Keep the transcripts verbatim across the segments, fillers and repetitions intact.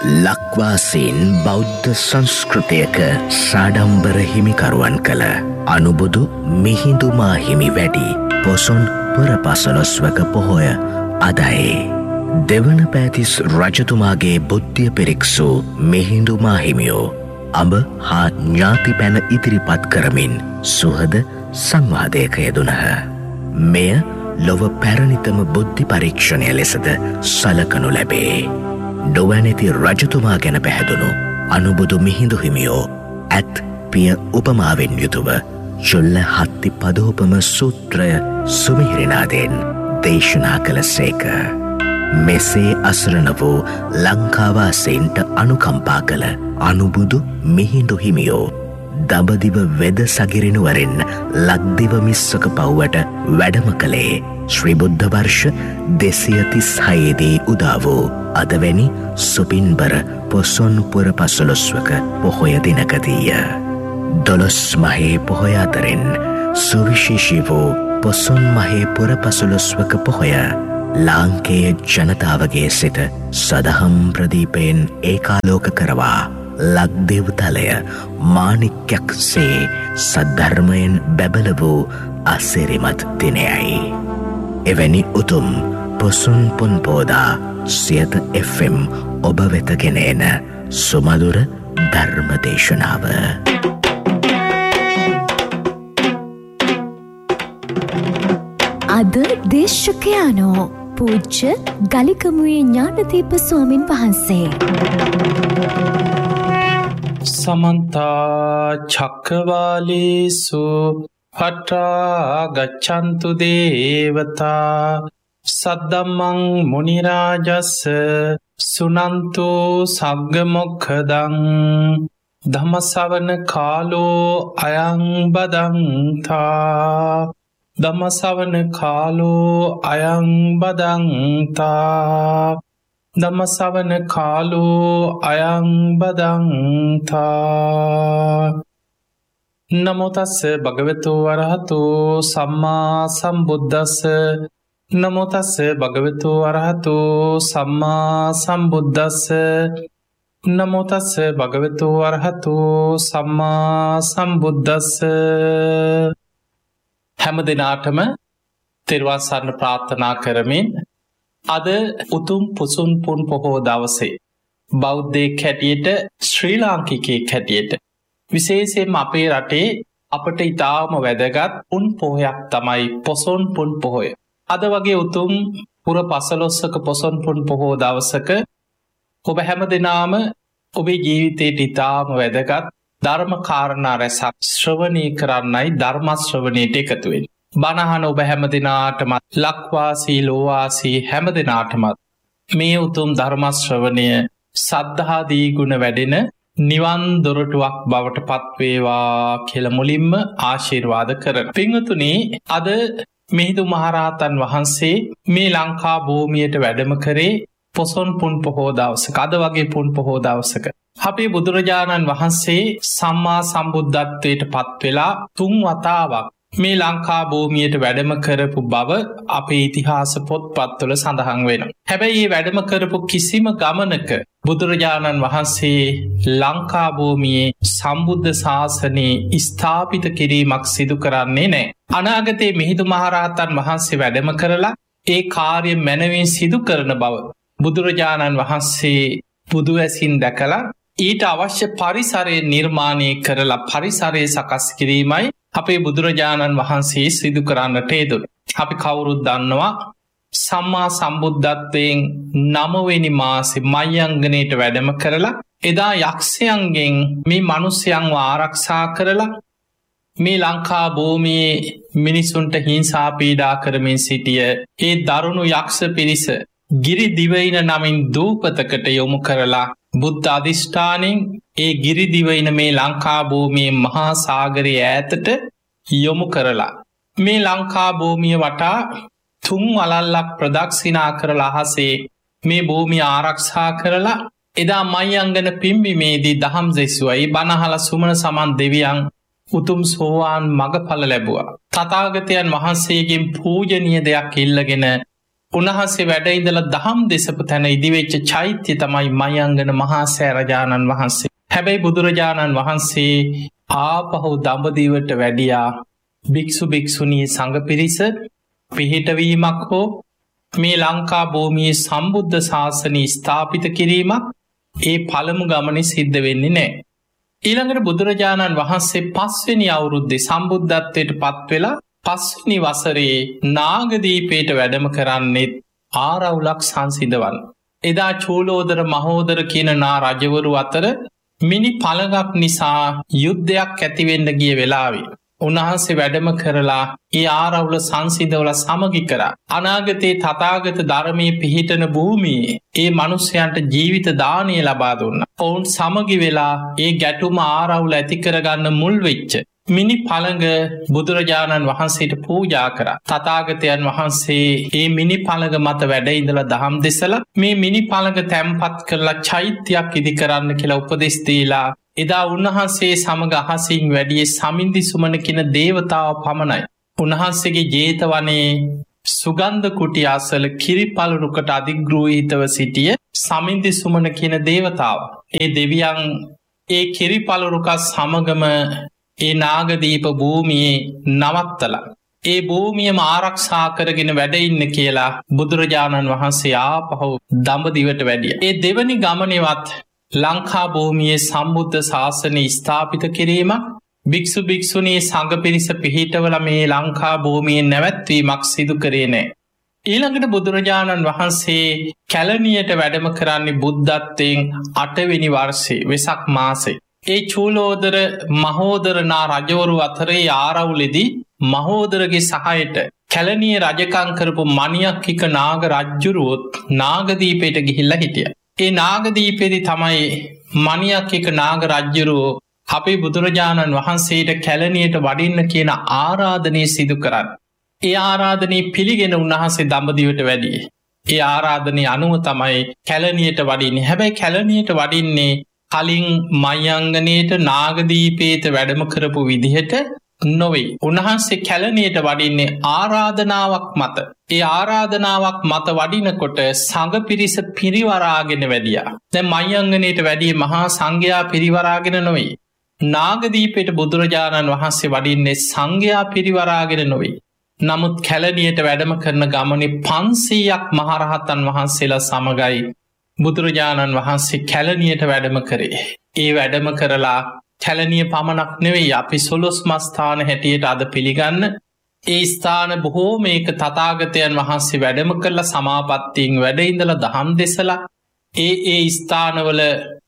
ලක්වාසීන් බෞද්ධ සංස්කෘතියක සාඩම්බර හිමිකරුවන් කළ අනුබුදු මිහිඳු මාහිමි වැඩි පොසොන් පුරපසළොස්වක පොහොය අදයි. දෙවන පෑතිස් රජතුමාගේ බුද්ධිය පිරික්සූ මිහිඳු මාහිමියෝ අඹ හා ඥාති පැන ඉදිරිපත් කරමින් සුහද සංවාදයක යෙදුණහ. මෙය ලොව පැරණිතම බුද්ධි පරීක්ෂණය ලෙසද සලකනු ලැබේ. නොවැනැති රජතුමා ගැන පැහැදුණු අනුබුදු මිහිඳු හිමියෝ ඇත් පිය උපමාවෙන් යුතුව චුල්ල හත්ති පදෝපම සූත්‍රය සුමිහිරිනාදෙන් දේශනා කළ සේක. මෙසේ අසරණ වූ ලංකාවාසීන්ට අනුකම්පා කළ අනුබුදු මිහිඳු හිමියෝ දඹදිව වෙද සගිරිනුවරෙන් ලක්දිව මිස්සක පව්වට වැඩම කළේ ශ්‍රී බුද්ධ වර්ෂ දෙසිය තිස් හයේදී උදා වූ අදවැනි සුපින්බර පොසොන් පුර පසළොස්වක පොහොය දිනකදීය. දොළොස් මහේ පොහොය අතරින් සුවිශේෂී වූ පොසොන් මහේ පුර පසළොස්වක පොහොය ලාංකේය ජනතාවගේ සිට සදහම් ප්‍රදීපයෙන් ඒකාලෝක කරවා ලක්දිව් තලය මාණික්කයක් සේ සද්ධර්මයෙන් බැබල වූ අසිරිමත් දිනයයි. එවැනි උතුම් පොසොන් පුන් පෝදා සියත එෆ් එම් ඔබ වෙත ගෙන එන සුමధుර ධර්ම දේශනාව. අද දේශකයානෝ පූජ්‍ය ගලිකමුවේ ඥානදීප ස්වාමින් වහන්සේ. සමන්තා චක්කවාලේසු අට්ඨා ගච්ඡන්තු දේවතා සද්දම්මං මුනි රාජස්ස සුනන්තු සග්ග මොක්ඛදං ධම්ම ශ්‍රවණ කාලෝ අයං බදන්තා ධම්ම ශ්‍රවණ කාලෝ අයං බදන්තා ධම්ම ශ්‍රවණ කාලෝ අයං බදන්තා. නමෝ තස්ස භගවතු වරහතෝ සම්මා සම්බුද්දස්ස නමෝ තස්ස භගවතු වරහතෝ සම්මා සම්බුද්දස්ස නමෝ තස්ස භගවතු වරහතෝ සම්මා සම්බුද්දස්ස. හැම දිනාටම තෙරුවන් සරණ ප්‍රාර්ථනා කරමින් අද උතුම් පුසුන් පුන් පොහෝ දවසේ බෞද්ධයෙක් හැටියට ශ්‍රී ලාංකිකයෙක් හැටියට විශේෂයෙන්ම අපේ රටේ අපට ඉතාම වැදගත් පුන් පොහොයක් තමයි පොසොන් පුන් පොහොය. අද වගේ උතුම් පුර පසළොස්වක පොසොන් පුන් පොහෝ දවසක ඔබ හැම දෙනාම ඔබේ ජීවිතයට ඉතාම වැදගත් ධර්ම කාරණා රැසක් ශ්‍රවණය කරන්නයි ධර්ම ශ්‍රවණයට එකතු වෙන්නේ. බණ අහන ඔබ හැම දිනාටමත් ලක්වාසී ලෝවාසී හැම දිනාටමත් මේ උතුම් ධර්ම ශ්‍රවණය සද්ධාදී ගුණ වැඩෙන නිවන් දොරටුවක් බවට පත්වේවා කියලා මුලින්ම ආශිර්වාද කරන. පින්වතුනි, අද මිහිඳු මහරහතන් වහන්සේ මේ ලංකා භූමියට වැඩම කරේ පොසොන් පුන් පොහෝ දවසක. අද වගේ පුන් පොහෝ දවසක අපේ බුදුරජාණන් වහන්සේ සම්මා සම්බුද්ධත්වයට පත් වෙලා තුන් වතාවක් මේ ලංකා භූමියට වැඩම කරපු බව අපේ ඉතිහාස පොත්පත්වල සඳහන් වෙනවා. හැබැයි මේ වැඩම කරපු කිසිම ගමනක බුදුරජාණන් වහන්සේ ලංකා භූමියේ සම්බුද්ධ ශාසනයේ ස්ථාපිත කිරීමක් සිදු කරන්නේ නැහැ. අනාගතයේ මිහිඳු මහරහතන් වහන්සේ වැඩම කරලා ඒ කාර්ය මැනවින් සිදු කරන බව බුදුරජාණන් වහන්සේ බුදුවැසින් දැකලා ඊට අවශ්‍ය පරිසරය නිර්මාණය කරලා පරිසරය සකස් කිරීමයි අපේ බුදුරජාණන් වහන්සේ සිදු කරන්නට යෙදුණේ. අපි කවුරුත් දන්නවා සම්මා සම්බුද්ධත්වයෙන් නවවෙනි මාසේ මහියංගනයට වැඩම කරලා එදා යක්ෂයන්ගෙන් මේ මිනිස්යන්ව ආරක්ෂා කරලා මේ ලංකා භූමියේ මිනිසුන්ට හිංසා පීඩා කරමින් සිටිය ඒ දරුණු යක්ෂ පිරිස ගිරි දිවයින නමින් දූපතකට යොමු කරලා බුද්ධ අධිෂ්ඨානෙන් ඒ ගිරි දිවයින මේ ලංකා භූමියේ මහා සාගරයේ ඈතට යොමු කරලා මේ ලංකා භූමිය වටා තුන් වලල්ලක් ප්‍රදක්ෂිනා කරලා අහසේ මේ භූමිය ආරක්ෂා කරලා එදා මහියංගන පිම්බීමේදී දහම් දෙසුවයි බණ අහලා සුමන සමන් දෙවියන් උතුම් සෝවාන් මගඵල ලැබුවා. තථාගතයන් වහන්සේගෙන් පූජනීය දෙයක් ඉල්ලගෙන උන්වහන්සේ වැඩ ඉඳලා දහම් දෙසපු තැන ඉදිවෙච්ච චෛත්‍ය තමයි මයංගන මහා සෑරජාණන් වහන්සේ. හැබැයි බුදුරජාණන් වහන්සේ ආපහු දඹදිවට වැඩියා භික්ෂු භික්ෂුණී සංඝ පිරිස පිහිටවීමක් හෝ මේ ලංකා භූමියේ සම්බුද්ධ ශාසනය ස්ථාපිත කිරීමක් ඒ පළමු ගමනේ සිද්ධ වෙන්නේ නැහැ. ඊළඟට බුදුරජාණන් වහන්සේ පස්වෙනි අවුරුද්දේ සම්බුද්ධත්වයට පත් වෙලා පස්වෙනි වසරේ නාගදීපේට වැඩම කරන්නෙත් ආරවුලක් සංසිඳවන්න. එදා චූලෝදර මහෝදර කියන නා රජවරු අතර මිනි පළඟක් නිසා යුද්ධයක් ඇතිවෙන්න ගිය වෙලාවේ උන්වහන්සේ වැඩම කරලා ඒ ආරවුල සංසිඳවල සමගි කරා. අනාගතයේ තථාගත ධර්මයේ පිහිටන භූමියේ ඒ මිනිසයන්ට ජීවිත දානය ලබා දුන්නා. ඔවුන් සමගි වෙලා ඒ ගැටුම ආරවුල ඇති කරගන්න මුල් වෙච්ච මිනි පළඟ බුදුරජාණන් වහන්සේට පූජා කරා. තථාගතයන් වහන්සේ ඒ මිනි පළඟ මත වැඩ ඉඳලා දහම් දෙසලා මේ මිනි පළඟ තැන්පත් කරලා චෛත්‍යයක් ඉදි කරන්න කියලා උපදෙස් දීලා එදා උන්වහන්සේ සමග අහසින් වැඩියේ සමින්දි සුමන කියන දේවතාව පමණයි. උන්වහන්සේගේ ජේතවනයේ සුගන්ධ කුටි අසල කිරිපලරුකට අධිග්‍රෝහිතව සිටිය සමින්දි සුමන කියන දේවතාව. ඒ දෙවියන් ඒ කිරිපලරුක සමගම ඒ නාගදීප භූමියේ නවත්තලා ඒ භූමියම ආරක්ෂා කරගෙන වැඩ ඉන්න කියලා බුදුරජාණන් වහන්සේ ආපහු දඹදිවට වැඩිය. ඒ දෙවනි ගමනේවත් ලංකා භූමියේ සම්බුද්ධ ශාසනය ස්ථාපිත කිරීමක් භික්ෂු භික්ෂුණී සංඝ පිරිස පිහිටවල මේ ලංකා භූමියෙන් නැවැත්වීමක් සිදු කරේ නැහැ. ඊළඟට බුදුරජාණන් වහන්සේ කැලණියට වැඩම කරන්නේ බුද්ධත්වයෙන් අටවෙනි වර්ෂයේ වෙසක් මාසේ. ඒ චූලෝදර මහෝදර නා රජවරු අතරේ ආරවුලෙදී මහෝදරගේ සහයට කැලණියේ රජකම් කරපු මණියක්කික නාග රජුරුවොත් නාගදීපයට ගිහිල්ලා හිටියා. ඒ නාගදීපේදී තමයි මණියක්කික නාග රජුරුවෝ අපේ බුදුරජාණන් වහන්සේට කැලණියට වඩින්න කියන ආරාධනය සිදු කරන්නේ. ඒ ආරාධනය පිළිගෙන උන්වහන්සේ දඹදිවට වැඩියේ. ඒ ආරාධනය අනුව තමයි කැලණියට වඩින්නේ. හැබැයි කැලණියට වඩින්නේ කලින් මයංගනයට නාගදීපේත වැඩම කරපු විදිහට නොවේ. උන්වහන්සේ කැලණියට වඩින්නේ ආරාධනාවක් මත. ඒ ආරාධනාවක් මත වඩිනකොට සංඝ පිරිස පිරිවරාගෙන වැඩියා. දැන් මයංගනයට වැඩිය මහා සංඝයා පිරිවරාගෙන නොවේ. නාගදීපේට බුදුරජාණන් වහන්සේ වඩින්නේ සංඝයා පිරිවරාගෙන නොවේ. නමුත් කැලණියට වැඩම කරන ගමනේ පන්සීයක් මහරහතන් වහන්සේලා සමගයි බුදුරජාණන් වහන්සේ කැලණියට වැඩම කරේ. ඒ වැඩම කරලා කැලණිය පමණක් නෙවෙයි අපි සොළොස් මස්ථාන හැටියට අද පිළිගන්න ඒ ස්ථාන බොහෝ මේක තථාගතයන් වහන්සේ වැඩම කරලා සමාපත්තියෙන් වැඩ ඉඳලා දහම් දෙසලා ඒ ඒ ස්ථානවල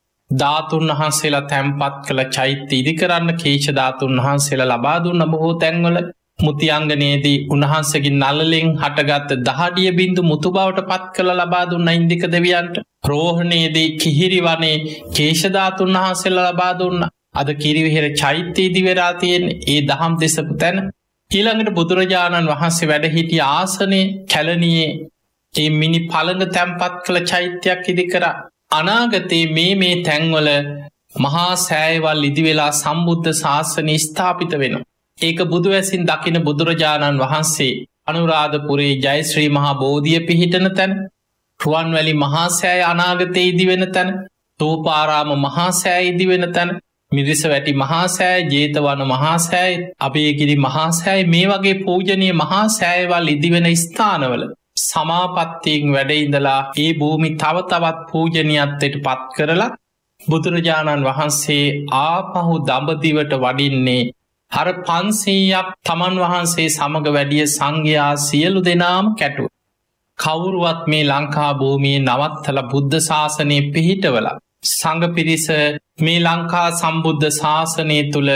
ධාතුන් වහන්සේලා තැන්පත් කළ චෛත්‍ය ඉදි කරන්න කේශ ධාතුන් වහන්සේලා ලබා දුන්න බොහෝ තැන්වල මුතියංගනයේදී උන්වහන්සේගේ නළලෙන් හටගත් දහඩිය බින්දු මුතු බවට පත් කළ ලබා දුන්න ඉන්දික දෙවියන්ට. රෝහණයේදී කිහිරි වනේ කේශ ධාතුන් වහන්සේලා ලබා දුන්න. අද කිරිවිහෙර චෛත්‍ය ඉදි වෙලා තියෙන ඒ දහම් දෙසපු තැන. ඊළඟට බුදුරජාණන් වහන්සේ වැඩ සිටි ආසනයේ කැලණියේ ඒ මිනි පළඟ තැන්පත් කළ චෛත්‍යයක් ඉදි කරා. අනාගතයේ මේ මේ තැන්වල මහා සෑයවල් ඉදි වෙලා සම්බුද්ධ ශාසනය ස්ථාපිත වෙනවා. ඒක බුදු ඇසින් දකින බුදුරජාණන් වහන්සේ අනුරාධපුරේ ජයශ්‍රී මහා බෝධිය පිහිටන තැන, රුවන්වැලි මහා සෑය අනාගතයේ ඉදි වෙන තැන, තෝපාරාම මහා සෑය ඉදි වෙන තැන, මිරිසවැටි මහා සෑය, ජේතවන මහා සෑය, අභයගිරි මහා සෑය මේ වගේ පූජනීය මහා සෑයවල් ඉදි වෙන ස්ථානවල සමාපත්තියෙන් වැඩ ඉඳලා ඒ භූමි තව තවත් පූජනීයත්වයට පත් කරලා බුදුරජාණන් වහන්සේ ආපහු දඹදිවට වඩින්නේ හර පන්සීයක් තමන් වහන්සේ සමග වැඩිය සංඝයා සියලු දෙනාම කැටුව. කවුරුවත් මේ ලංකා භූමියේ නවත්තල බුද්ධ ශාසනය පිහිටවලා සංඝ පිරිස මේ ලංකා සම්බුද්ධ ශාසනය තුළ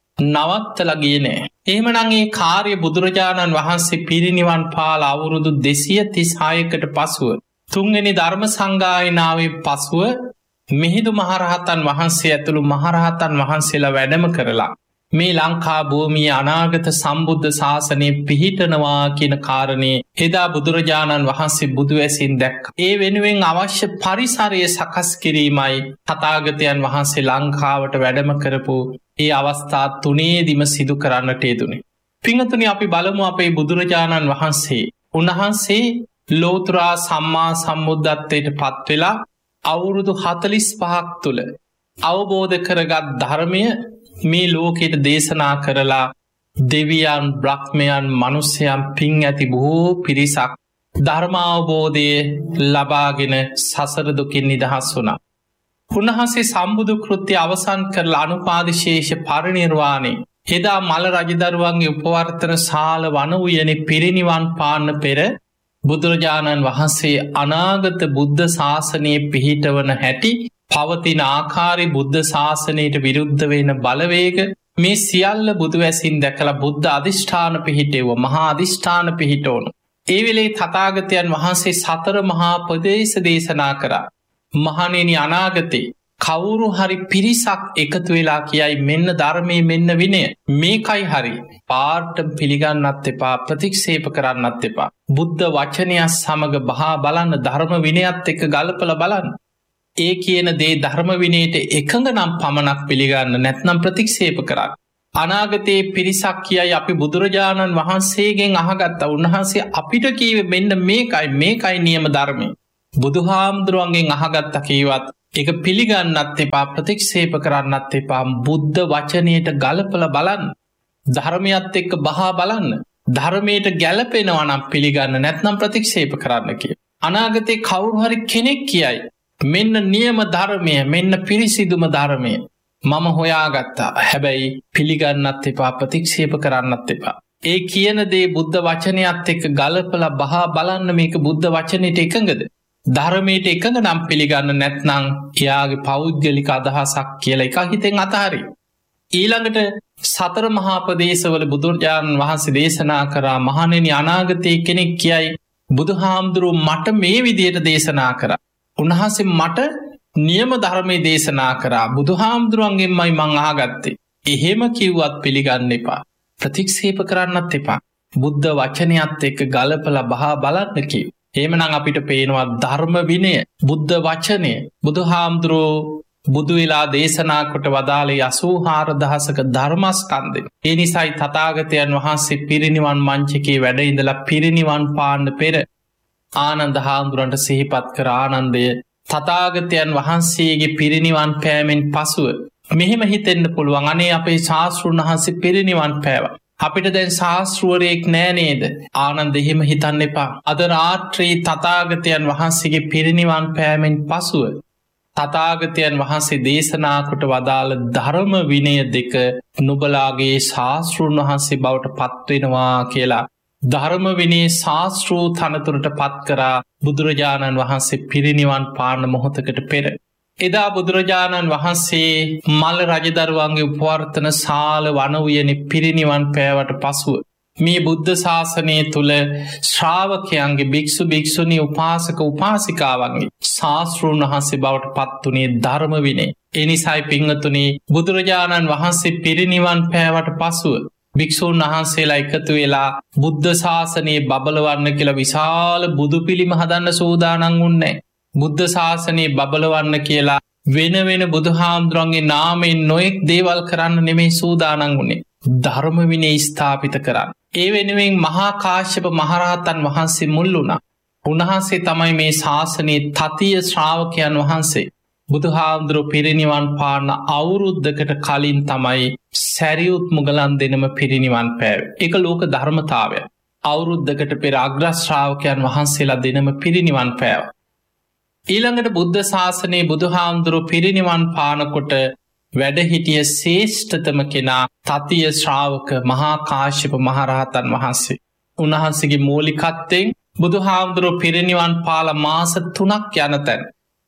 නවත්තල ගියේ නෑ. එහෙමනම් ඒ කාර්ය බුදුරජාණන් වහන්සේ පිරිනිවන් පාල අවුරුදු දෙසිය තිස් හයකට පසුව තුන්වෙනි ධර්ම සංගායනාවේ පසුව මිහිඳු මහරහතන් වහන්සේ ඇතුළු මහරහතන් වහන්සේලා වැඩම කරලා මේ ලංකා භූමියේ අනාගත සම්බුද්ධ ශාසනය පිහිටනවා කියන කාරණේ එදා බුදුරජාණන් වහන්සේ බුදු ඇසින් දැක්කා. ඒ වෙනුවෙන් අවශ්‍ය පරිසරය සකස් කිරීමයි තථාගතයන් වහන්සේ ලංකාවට වැඩම කරපු ඒ අවස්ථා තුනේදීම සිදු කරන්නට යෙදුනේ. පින්වතුනි අපි බලමු අපේ බුදුරජාණන් වහන්සේ උන්වහන්සේ ලෝතුරා සම්මා සම්බුද්ධත්වයට පත් වෙලා අවුරුදු හතළිස් පහක් තුළ අවබෝධ කරගත් ධර්මය මේ ලෝකයට දේශනා කරලා දෙවියන් බ්‍රහ්මයන් මනුස්සයන් පින් ඇති බොහෝ පිරිසක් ධර්මාවබෝධය ලබාගෙන සසර දුකින් නිදහස් වුණා. උන්වහන්සේ සම්බුදු කෘත්‍ය අවසන් කරලා අනුපාදිශේෂ පරිනිර්වාණය එදා මල රජදරුවන්ගේ උපවර්තන ශාල වන උයනේ පිරිනිවන් පාන්න පෙර බුදුරජාණන් වහන්සේ අනාගත බුද්ධ ශාසනයේ පිහිටවන හැටි පවතින ආකාරي බුද්ධ ශාසනයට විරුද්ධ වෙන බලවේග මේ සියල්ල බුදු ඇසින් දැකලා බුද්ධ අධිෂ්ඨාන පිහිටෙව මහා අධිෂ්ඨාන පිහිටවන. ඒ වෙලේ තථාගතයන් වහන්සේ සතර මහා උපදේශ දේශනා කරා. මහණෙනි අනාගතේ කවුරු හරි පිරිසක් එකතු වෙලා කියයි මෙන්න ධර්මයේ මෙන්න විනය මේකයි හරි පාට පිළිගන්නත් එපා ප්‍රතික්ෂේප කරන්නත් එපා. බුද්ධ වචනය සමග බහා බලන්න ධර්ම විනයත් එක්ක ගලපලා බලන්න. ඒ කියන දේ ධර්ම විනයට එකඟ නම් පමණක් පිළිගන්න නැත්නම් ප්‍රතික්ෂේප කරන්න. අනාගතයේ පිරිසක් කියයි අපි බුදුරජාණන් වහන්සේගෙන් අහගත්තා උන්වහන්සේ අපිට කීවේ මෙන්න මේකයි මේකයි නියම ධර්මය. බුදුහාමුදුරුවන්ගෙන් අහගත්තා කීවත් ඒක පිළිගන්නත් එපා ප්‍රතික්ෂේප කරන්නත් එපා බුද්ධ වචනයට ගලපලා බලන්න. ධර්මයත් එක්ක බහා බලන්න. ධර්මයට ගැලපෙනවා නම් පිළිගන්න නැත්නම් ප්‍රතික්ෂේප කරන්න කිය. අනාගතේ කවුරු හරි කෙනෙක් කියයි මෙන්න නියම ධර්මය මෙන්න පිරිසිදුම ධර්මය මම හොයාගත්තා. හැබැයි පිළිගන්නත් එපා ප්‍රතික්ෂේප කරන්නත් එපා. ඒ කියන දේ බුද්ධ වචනයත් එක්ක ගලපලා බහා බලන්න මේක බුද්ධ වචනයට එකඟද? ධර්මයට එකඟ නම් පිළිගන්න නැත්නම් එයාගේ පෞද්ගලික අදහසක් කියලා එක හිතෙන් අතහරි. ඊළඟට සතර මහා උපදේශවල බුදුරජාණන් වහන්සේ දේශනා කරා මහණෙනි අනාගතයේ කෙනෙක් කියයි බුදුහාමුදුරුවෝ මට මේ විදියට දේශනා කරා. උන්වහන්සේ මට නියම ධර්මයේ දේශනා කරා බුදුහාමුදුරුවන්ගෙන්මයි මං අහගත්තේ. එහෙම කිව්වත් පිළිගන්න එපා. ප්‍රතික්ෂේප කරන්නත් එපා. බුද්ධ වචනයත් එක්ක ගලපලා බහා බලන්න කිව්. එහෙමනම් අපිට පේනවා ධර්ම විනය බුද්ධ වචනය බුදුහාමුදුරුවෝ බුදු වෙලා දේශනා කොට වදාළේ අසූ හාරදහසක ධර්මස්කන්ධය. ඒ නිසායි තථාගතයන් වහන්සේ පිරිනිවන් මංචකේ වැඩ ඉඳලා පිරිනිවන් පාන්න පෙර ආනන්ද හාමුදුරන්ට සිහිපත් කර ආනන්දය තථාගතයන් වහන්සේගේ පිරිනිවන් පෑමෙන් පසුව මෙහෙම හිතෙන්න පුළුවන් අනේ අපේ ශාස්ත්‍රඥ වහන්සේ පිරිනිවන් පෑවා. අපිට දැන් ශාස්ත්‍රවරයෙක් නෑ නේද? ආනන්ද එහෙම හිතන්න එපා. අද රාත්‍රී තථාගතයන් වහන්සේගේ පිරිනිවන් පෑමෙන් පසුව තථාගතයන් වහන්සේ දේශනා කොට වදාළ ධර්ම විනය දෙක නුඹලාගේ ශාස්ත්‍රඥ වහන්සේ බවට පත් වෙනවා කියලා ධර්ම විනයේ ශාස්ත්‍රූ තනතුරට පත් කරා බුදුරජාණන් වහන්සේ පිරිනිවන් පාන මොහොතකට පෙර. එදා බුදුරජාණන් වහන්සේ මල්ල රජදරුවන්ගේ උපවර්තන ශාල වන උයනේ පිරිනිවන් පෑවට පසුව මේ බුද්ධ ශාසනය තුල ශ්‍රාවකයන්ගේ භික්ෂු භික්ෂුණී උපාසක උපාසිකාවන්ගේ ශාස්ත්‍රඥ වහන්සේ බවට පත් උනේ ධර්ම විනය. ඒ නිසායි පින්වතුනි බුදුරජාණන් වහන්සේ පිරිනිවන් පෑවට පසුව භික්ෂූන් වහන්සේලා එකතු වෙලා බුද්ධ ශාසනයේ බබලවන්න කියලා විශාල බුදු පිළිම හදන්න සූදානම් වුණේ. බුද්ධ ශාසනයේ බබලවන්න කියලා වෙන වෙන බුදුහාමුදුරන්ගේ නාමයෙන් නොයෙක් දේවල් කරන්න නෙමෙයි සූදානම් වුණේ. ධර්ම විනය ස්ථාපිත කරන්න. ඒ වෙනුවෙන් මහා කාශ්‍යප මහරහතන් වහන්සේ මුල් වුණා. උන්වහන්සේ තමයි මේ ශාසනයේ තතිය ශ්‍රාවකයන් වහන්සේ. බුදුහාමුදුරුවෝ පිරිනිවන් පාන අවුරුද්දකට කලින් තමයි සැරියුත් මුගලන් දෙනම පිරිනිවන් පෑවේ. ඒක ලෝක ධර්මතාවය. අවුරුද්දකට පෙර අග්‍ර ශ්‍රාවකයන් වහන්සේලා දෙනම පිරිනිවන් පෑවා. ඊළඟට බුද්ධ ශාසනයේ බුදුහාමුදුරුවෝ පිරිනිවන් පානකොට වැඩ හිටිය ශ්‍රේෂ්ඨතම කෙනා තතිය ශ්‍රාවක මහා කාශ්‍යප මහරහතන් වහන්සේ. උන්වහන්සේගේ මූලිකත්වයෙන් බුදුහාමුදුරුවෝ පිරිනිවන් පාලා මාස තුනක් යනතැන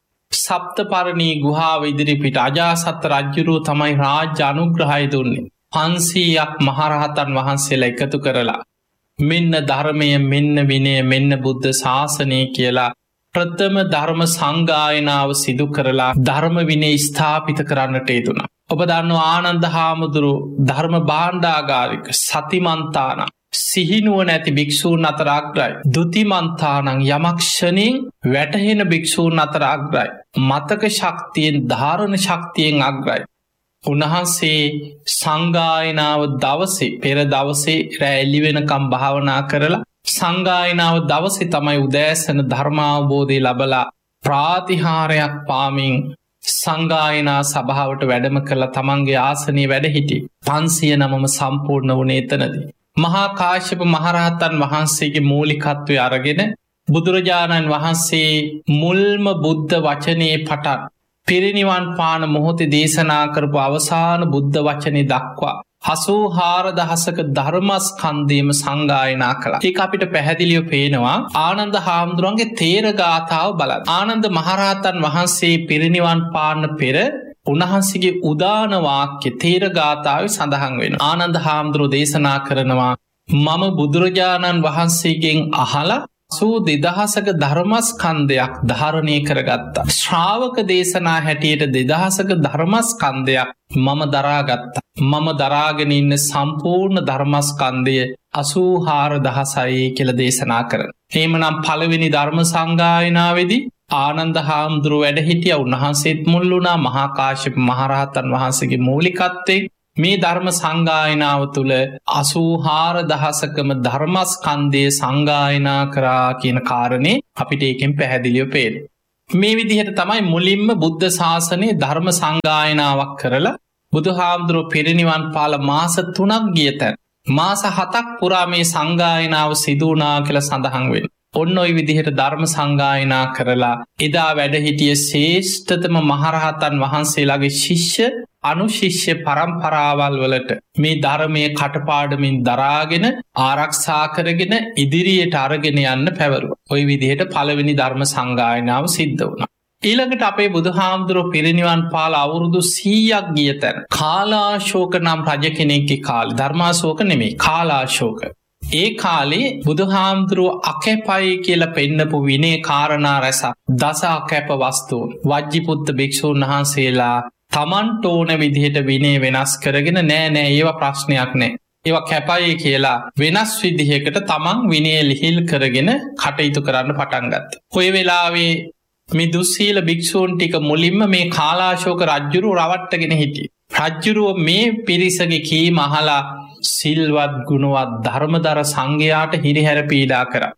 සප්තපරණී ගුහාව ඉදිරිපිට අජාසත් රජුරුව තමයි රාජ්‍ය අනුග්‍රහය දුන්නේ. පන්සීයක් මහරහතන් වහන්සේලා එකතු කරලා මෙන්න ධර්මය මෙන්න විනය මෙන්න බුද්ධ ශාසනය කියලා ප්‍රථම ධර්ම සංගායනාව සිදු කරලා ධර්ම විනය ස්ථාපිත කරන්නට යෙදුණා. ඔබ දන්නවා ආනන්ද හාමුදුරුවෝ ධර්ම භාණ්ඩාගාරික සතිමන්තාන සිහිනුවණ ඇති භික්ෂූන් අතර අග්‍රයි. දුතිමන්තානං යමක් ක්ෂණයෙන් වැටහෙන භික්ෂූන් අතර අග්‍රයි. මතක ශක්තියෙන් ධාරණ ශක්තියෙන් අග්‍රයි. උන්වහන්සේ සංගායනාව දවසේ පෙර දවසේ රැ එළි වෙනකම් භාවනා කරලා සංගායනාව දවසේ තමයි උදෑසන ධර්මාවබෝධය ලබලා ප්‍රාතිහාරයක් පාමින් සංගායනා සභාවට වැඩම කරලා තමන්ගේ ආසනයේ වැඩ හිටි. පන්සිය නමම සම්පූර්ණ වුණේ එතනදී. මහා කාශ්‍යප මහරහතන් වහන්සේගේ මූලිකත්වය අරගෙන බුදුරජාණන් වහන්සේ මුල්ම බුද්ධ වචනයේ පටන් පිරිනිවන් පාන මොහොතේ දේශනා කරපු අවසාන බුද්ධ වචනේ දක්වා හසූහාර දහසක ධර්මස්කන්ධයම සංගායනා කළා. ඒක අපිට පැහැදිලිව පේනවා ආනන්ද හාමුදුරන්ගේ තේර ගාථාව බලන්න. ආනන්ද මහරහතන් වහන්සේ පිරිනිවන් පාන්න පෙර උන්වහන්සේගේ උදාන වාක්‍ය තේර ගාථාවේ සඳහන් වෙනවා. ආනන්ද හාමුදුරුවෝ දේශනා කරනවා මම බුදුරජාණන් වහන්සේගෙන් අහලා සූ දෙදහසක ධර්මස්කන්ධයක් ධාරණය කරගත්තා. ශ්‍රාවක දේශනා හැටියට දෙදහසක ධර්මස්කන්ධයක් මම දරාගත්තා. මම දරාගෙන ඉන්න සම්පූර්ණ ධර්මස්කන්ධය අසූහාර දහසයි කියලා දේශනා කරන. එහෙමනම් පළවෙනි ධර්ම සංගායනාවේදී ආනන්ද හාමුදුරුවෝ වැඩ හිටියා. උන්වහන්සේත් මුල් වුණා. මහා කාශ්‍යප මහරහතන් වහන්සේගේ මූලිකත්වයෙන් මේ ධර්ම සංගායනාව තුළ අසූහාර දහසකම ධර්මස්කන්ධය සංගායනා කරා කියන කාරණේ අපිට ඒකෙන් පැහැදිලිව පේනවා. මේ විදිහට තමයි මුලින්ම බුද්ධ ශාසනයේ ධර්ම සංගායනාවක් කරලා බුදුහාමුදුරුවෝ පිරිනිවන් පාල මාස තුනක් ගිය තැන මාස හතක් පුරා මේ සංගායනාව සිදු වුණා කියලා සඳහන් වෙනවා. ඔන්න ඔය විදිහට ධර්ම සංගායනා කරලා එදා වැඩ හිටිය ශ්‍රේෂ්ඨතම මහරහතන් වහන්සේලාගේ ශිෂ්‍ය අනුශිෂ්‍ය පරම්පරාවල් වලට මේ ධර්මයේ කටපාඩමින් දරාගෙන ආරක්ෂා කරගෙන ඉදිරියට අරගෙන යන්න පැවරුවා. ওই විදිහට පළවෙනි ධර්ම සංගායනාව සිද්ධ වුණා. ඊළඟට අපේ බුදුහාමුදුරුවෝ පිරිනිවන් පාල අවුරුදු සීයක් ගිය තැන කාලාශෝක නම් රජ කෙනෙක්ගේ කාලේ, ධර්මාශෝක නෙමෙයි කාලාශෝක. ඒ කාලේ බුදුහාමුදුරුවෝ අකැපයි කියලා පෙන්නපු විනය කාරණා රැසක් දස අකැප වස්තුන් වජ්ජිපුත්ත භික්ෂූන් වහන්සේලා තමන්ට ඕන විදිහට විනය වෙනස් කරගෙන නෑ නෑ ඒවා ප්‍රශ්නයක් නෑ. ඒවා කැපයි කියලා වෙනස් විදිහකට තමන් විනය ලිහිල් කරගෙන කටයුතු කරන්න පටන් ගත්තා. ඔය වෙලාවේ මේ දුස්සීල භික්ෂූන් ටික මුලින්ම මේ කාලාශෝක රජ්ජුරුව රවට්ටගෙන හිටියේ. රජ්ජුරුව මේ පිරිසගේ කීම අහලා සිල්වත් ගුණවත් ධර්මදර සංඝයාට හිරිහැර පීඩා කරා.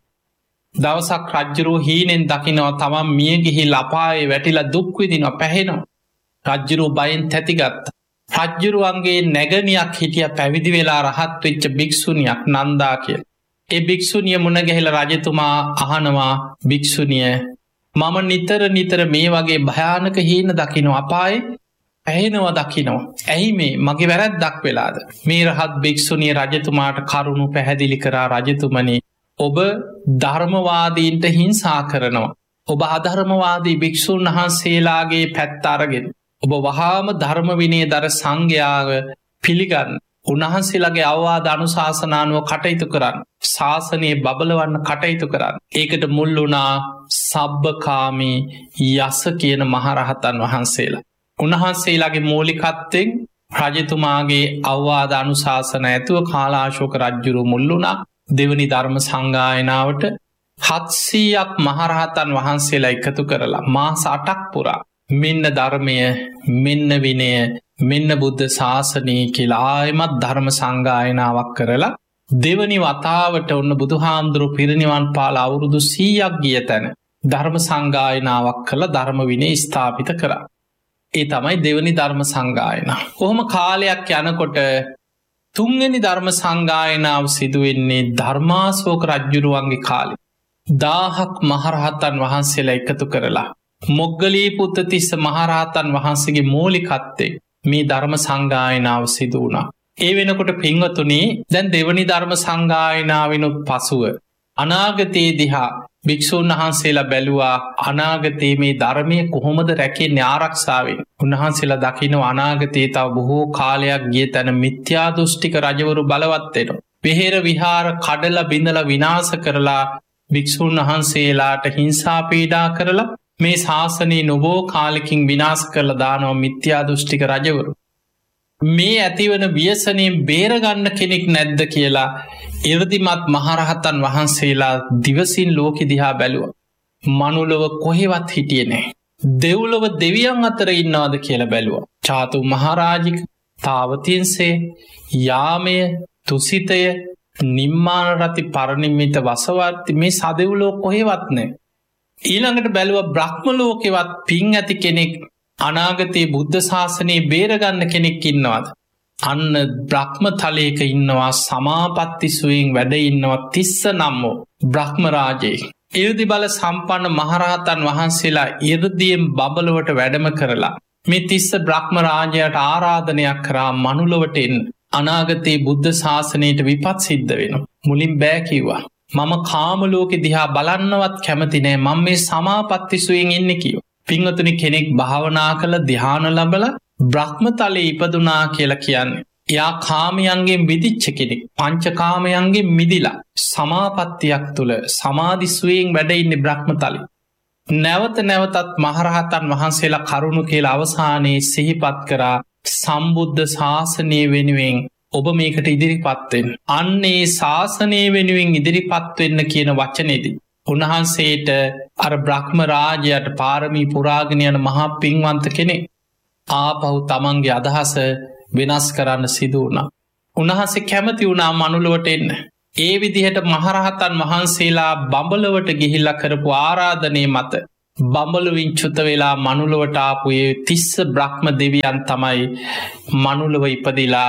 දවසක් රජ්ජුරුව හීනෙන් දකිනවා තමන් මිය ගිහිල්ලා අපායේ වැටිලා දුක් විඳිනවා, පැහෙනවා. රජ්ජුරුව බයෙන් තැතිගත්තා. රජ්ජුරුවන්ගේ නැගණියක් හිටිය පැවිදි වෙලා රහත් වෙච්ච භික්ෂුණියක් නන්දා කියලා. ඒ භික්ෂුණිය මුණ ගැහිලා රජතුමා අහනවා භික්ෂුණිය මම නිතර නිතර මේ වගේ භයානක හීන දකිනවා, අපායේ පැහෙනවා දකිනවා. ඇයි මේ මගේ වැරැද්දක් වෙලාද? මේ රහත් භික්ෂුණිය රජතුමාට කරුණු පැහැදිලි කරා. රජතුමනි ඔබ ධර්මවාදීන්ට හිංසා කරනවා. ඔබ අධර්මවාදී භික්ෂුන් වහන්සේලාගේ පැත්ත අරගෙන ඔබ වහාම ධර්ම විනය දර සංඝයාව පිළිගන්න. උන්වහන්සේලාගේ අවවාද අනුශාසනානුව කටයුතු කරන්න. ශාසනයේ බබලවන්න කටයුතු කරන්න. ඒකට මුල් වුණා සබ්බකාමී යස කියන මහරහතන් වහන්සේලා. උන්වහන්සේලාගේ මූලිකත්වයෙන් රජතුමාගේ අවවාද අනුශාසන ඇතුව කාලාශෝක රජ්ජුරුව මුල් වුණා දෙවනි ධර්ම සංගායනාවට. හත්සීයක් මහරහතන් වහන්සේලා එකතු කරලා මාස අටක් පුරා මෙන්න ධර්මය, මෙන්න විනය, මෙන්න බුද්ධ ශාසනය කියලා ආයමත් ධර්ම සංගායනාවක් කරලා දෙවනි වතාවට ඔන්න බුදුහාමුදුරුවෝ පිරිනිවන් පාල අවුරුදු සීයක් ගිය තැන ධර්ම සංගායනාවක් කළ ධර්ම විනය ස්ථාපිත කරා. ඒ තමයි දෙවනි ධර්ම සංගායනාව. කොහොම කාලයක් යනකොට තුන්වෙනි ධර්ම සංගායනාව සිදුවෙන්නේ ධර්මාශෝක රජ්ජුරුවන්ගේ කාලේ. දාහක් මහරහතන් වහන්සේලා එකතු කරලා මොග්ගලී පුත්තිස්ස මහරහතන් වහන්සේගේ මූලිකත්වයෙන් මේ ධර්ම සංගායනාව සිදු වුණා. ඒ වෙනකොට පින්වතුනි දැන් දෙවනි ධර්ම සංගායනාවිනුත් පසුව අනාගතයේ දිහා භික්ෂුන් වහන්සේලා බැලුවා අනාගතයේ මේ ධර්මය කොහොමද රැකෙන්නේ ආරක්ෂාවෙන්. උන්වහන්සේලා දකිනවා අනාගතයේ තව බොහෝ කාලයක් ගිය තැන මිත්‍යා දෘෂ්ටික රජවරු බලවත් වෙනවා. විහෙර විහාර කඩලා බිඳලා විනාශ කරලා භික්ෂුන් වහන්සේලාට හිංසා පීඩා කරලා මේ ශාසනයේ නොබෝ කාලෙකින් විනාශ කරලා දානවා මිත්‍යා දෘෂ්ටික රජවරු. මේ ඇතිවන ව්‍යසනයෙන් බේරගන්න කෙනෙක් නැද්ද කියලා ඉර්ධිමත් මහරහතන් වහන්සේලා දිවසින් ලෝකෙ දිහා බැලුවා. මනුලොව කොහෙවත් හිටියේ නැහැ. දෙව්ලොව දෙවියන් අතර ඉන්නවද කියලා බැලුවා. චාතු මහරජික, තාවතින්සේ, යාමය, තුසිතය, නිම්මාන රති පරිනිම්මිත වසවර්ති මේ සදෙව්ලෝ කොහෙවත් නැහැ. ඊළඟට බැලුවා බ්‍රහ්ම ලෝකෙවත් පින් ඇති කෙනෙක් අනාගතයේ බුද්ධ ශාසනයේ බේරගන්න කෙනෙක් ඉන්නවද? අන්න බ්‍රහ්ම තලයක ඉන්නවා සමාපatti සුවයෙන් වැඩ ඉන්නවා තිස්ස නම් වූ බ්‍රහ්ම රාජයෙක්. 이르දි බල සම්පන්න මහරහතන් වහන්සේලා 이르දියෙන් බබලවට වැඩම කරලා මේ තිස්ස බ්‍රහ්ම රාජයාට ආරාධනයක් කරා මනුලොවට එන්න. අනාගතයේ බුද්ධ ශාසනයට විපත් සිද්ධ වෙනවා. මුලින් බෑ කිව්වා. මම කාම ලෝකෙ දිහා බලන්නවත් කැමති නෑ. මම මේ සමාපatti සුවයෙන් ඉන්නේ කිව්වා. පින්වතුනි කෙනෙක් භාවනා කළ ධ්‍යාන ලැබලා බ්‍රහ්ම තලයේ ඉපදුනා කියලා කියන්නේ. එයා කාමයන්ගෙන් මිදිච්ච කෙනෙක්. පංච කාමයන්ගෙන් මිදිලා සමාපත්තියක් තුල සමාධි සුවයෙන් වැඩ ඉන්නේ බ්‍රහ්ම තලයේ. නැවත නැවතත් මහරහතන් වහන්සේලා කරුණු කියලා අවසානයේ සිහිපත් කරා සම්බුද්ධ ශාසනය වෙනුවෙන් ඔබ මේකට ඉදිරිපත් වෙන්න. අන්නේ ශාසනය වෙනුවෙන් ඉදිරිපත් වෙන්න කියන වචනේදී උන්වහන්සේට අර බ්‍රහ්ම රාජයාට පාරමී පුරාගෙන යන මහා පින්වන්ත කෙනෙක් ආපහු තමන්ගේ අදහස වෙනස් කරන්න සිදු වුණා. උන්වහන්සේ කැමති වුණා මනුලොවට එන්න. ඒ විදිහට මහරහතන් වහන්සේලා බඹලවට ගිහිල්ලා කරපු ආරාධනය මත බඹලුවින් චුත වෙලා මනුලොවට ආපු ඒ තිස්ස බ්‍රහ්ම දෙවියන් තමයි මනුලොව ඉපදිලා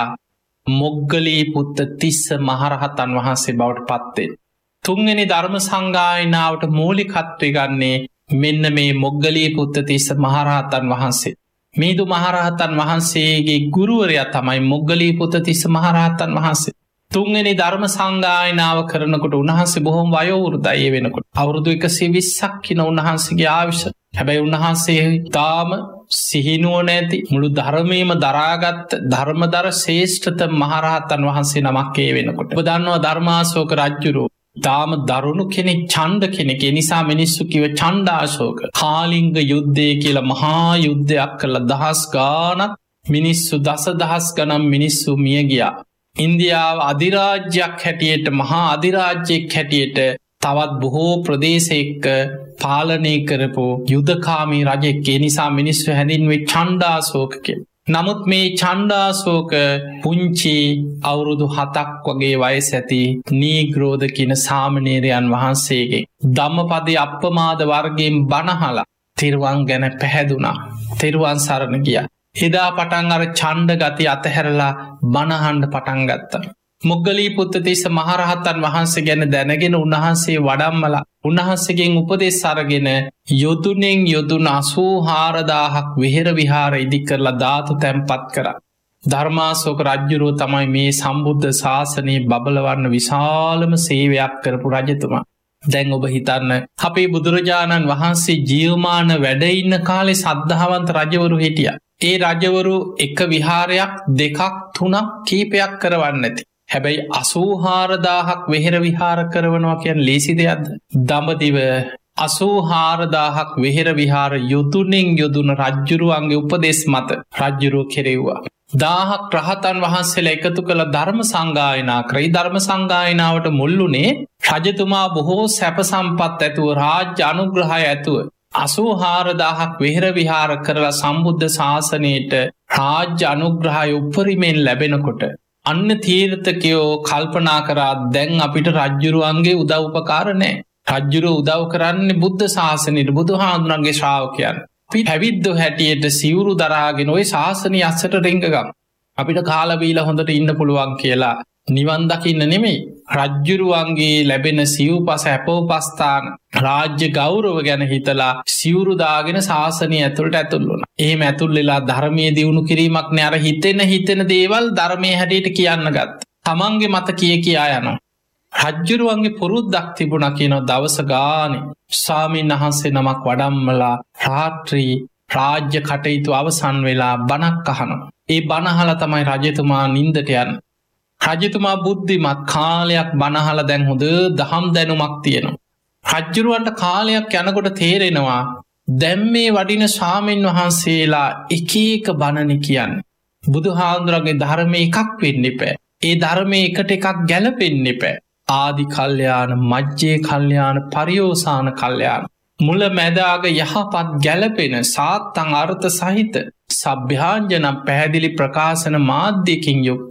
මොග්ගලී පුත්ත තිස්ස මහරහතන් වහන්සේ බවට පත් වෙන්නේ. තුන්වෙනි ධර්ම සංගායනාවට මූලිකත්වය ගන්නේ මෙන්න මේ මොග්ගලී පුත්ත තිස්ස මහරහතන් වහන්සේ. මේදු මහරහතන් වහන්සේගේ ගුරුවරයා තමයි මොග්ගලී පුත්ත තිස්ස මහරහතන් වහන්සේ. තුන්වෙනි ධර්ම සංගායනාව කරනකොට උන්වහන්සේ බොහොම වයෝවෘද්ධයි වෙනකොට. අවුරුදු එකසිය විස්සක් කින උන්වහන්සේගේ ආයුෂ. හැබැයි උන්වහන්සේ තාම සිහිනුවණ ඇති මුළු ධර්මයේම දරාගත් ධර්මදර ශ්‍රේෂ්ඨත මහරහතන් වහන්සේ නමක් ඒ වෙනකොට. ඔබ දන්නවා ධර්මාශෝක රජුරෝ තාම දරුණු කෙනෙක් ඡණ්ඩ කෙනෙක්. ඒ නිසා මිනිස්සු කිව්ව ඡණ්ඩාශෝක. කාලිංග යුද්ධය කියලා මහා යුද්ධයක් කළා. දහස් ගාණක් මිනිස්සු දසදහස් ගණන් මිනිස්සු මිය ගියා. ඉන්දියාව අධිරාජ්‍යයක් හැටියට මහා අධිරාජ්‍යයක් හැටියට තවත් බොහෝ ප්‍රදේශයක පාලනය කරපු යුදකාමී රජෙක්. ඒ නිසා මිනිස්සු හැඳින්වෙන්නේ ඡණ්ඩාශෝක කියලා. නමුත් මේ ඡණ්ඩාශෝක පුංචි අවුරුදු හතක් වගේ වයස ඇති නීග්‍රෝධ කියන සාමණේරයන් වහන්සේගේ ධම්මපදයේ අප්පමාද වර්ගයෙන් බණහලා තිරුවන් ගැන පැහැදුනා. තිරුවන් සරණ ගියා. එදා පටන් අර ඡණ්ඩ ගති අතහැරලා බණහන්න පටන් ගත්තා. මොග්ගලී පුත්ත තිස්ස මහරහතන් වහන්සේ ගැන දැනගෙන උන්වහන්සේ වඩම්මලා උන්වහන්සේගෙන් උපදෙස් අරගෙන යොදුනෙන් යොදුන අසූ හාරදාහක් විහෙර විහාර ඉදි කරලා ධාතු තැන්පත් කරා. ධර්මාශෝක රජුරෝ තමයි මේ සම්බුද්ධ ශාසනය බබලවන්න විශාලම සේවයක් කරපු රජතුමා. දැන් ඔබ හිතන්න අපේ බුදුරජාණන් වහන්සේ ජීවමාන වැඩ ඉන්න කාලේ සද්ධාවන්ත රජවරු හිටියා. ඒ රජවරු එක විහාරයක් දෙකක් තුනක් කීපයක් කරවන්න ඇති. හැබැයි අසූ හාරදාහක් වෙහෙර විහාර කරවනවා කියන්නේ ලේසි දෙයක්ද? දඹදිව අසූ හාරදාහක් වෙහෙර විහාර යොදුනෙන් යොදුන රජ්ජුරුවන්ගේ උපදෙස් මත රජ්ජුරුව කෙරෙව්වා. දාහක් රහතන් වහන්සේලා එකතු කළ ධර්ම සංගායනා කරයි. ධර්ම සංගායනාවට මුල්ුණේ රජතුමා බොහෝ සැප සම්පත් ඇතුව රාජ්‍ය අනුග්‍රහය ඇතුව අසූ හාරදාහක් වෙහෙර විහාර කරලා සම්බුද්ධ ශාසනයට රාජ්‍ය අනුග්‍රහය උපරිමෙන් ලැබෙනකොට අන්න තීර්ථකයෝ කල්පනා කරා දැන් අපිට රජ්ජුරුවන්ගේ උදව් උපකාර නැහැ. රජ්ජුරුව උදව් කරන්නේ බුද්ධ ශාසනයට බුදුහාමුදුරන්ගේ ශ්‍රාවකයන්. අපි පැවිද්දෝ හැටියට සිවුරු දරාගෙන ওই ශාසනය අස්සට රිංගගමු. අපිට කාලා බීලා හොඳට ඉන්න පුළුවන් කියලා නිවන් දකින්න නෙමෙයි. රජ්ජුරුවන්ගේ ලැබෙන සිව්පස අපෝපස්ථාන රාජ්‍ය ගෞරව ගැන හිතලා සිවුරු දාගෙන ශාසනය ඇතුළට ඇතුල් වුණා. එහෙම ඇතුල් වෙලා ධර්මයේ දියුණු කිරීමක් නෑ. අර හිතෙන හිතෙන දේවල් ධර්මයේ හැටියට කියන්න ගත්තා. තමන්ගේ මත කිය කියා යනවා. රජ්ජුරුවන්ගේ පුරුද්දක් තිබුණා කියන දවස ගානේ ස්වාමීන් වහන්සේ නමක් වඩම්මලා රාත්‍රී රාජ්‍ය කටයුතු අවසන් වෙලා බණක් අහනවා. ඒ බණ අහලා තමයි රජතුමා නිින්දට යන්නේ. රජතුමා බුද්ධිමත් කාලයක් බණහලා දැන් හොඳ දහම් දැනුමක් තියෙනවා. රජ්ජුරුවන්ට කාලයක් යනකොට තේරෙනවා දැන් මේ වඩින ස්වාමීන් වහන්සේලා එක එක බණනි කියන්නේ. බුදුහාමුදුරන්ගේ ධර්මයේ එකක් වෙන්න එපා. ඒ ධර්මයේ එකට එකක් ගැලපෙන්න එපා. ආදි කල්යාණ, මජ්ජේ කල්යාණ, පරියෝසాన කල්යාණ. මුල මැදාග යහපත් ගැලපෙන සාත්තං අර්ථ සහිත සභ්‍යාංජන පැහැදිලි ප්‍රකාශන මාධ්‍යකින් යුක්ත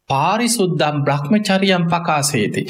පාරිසුද්ධම් බ්‍රහ්මචරියම් පකාසේති.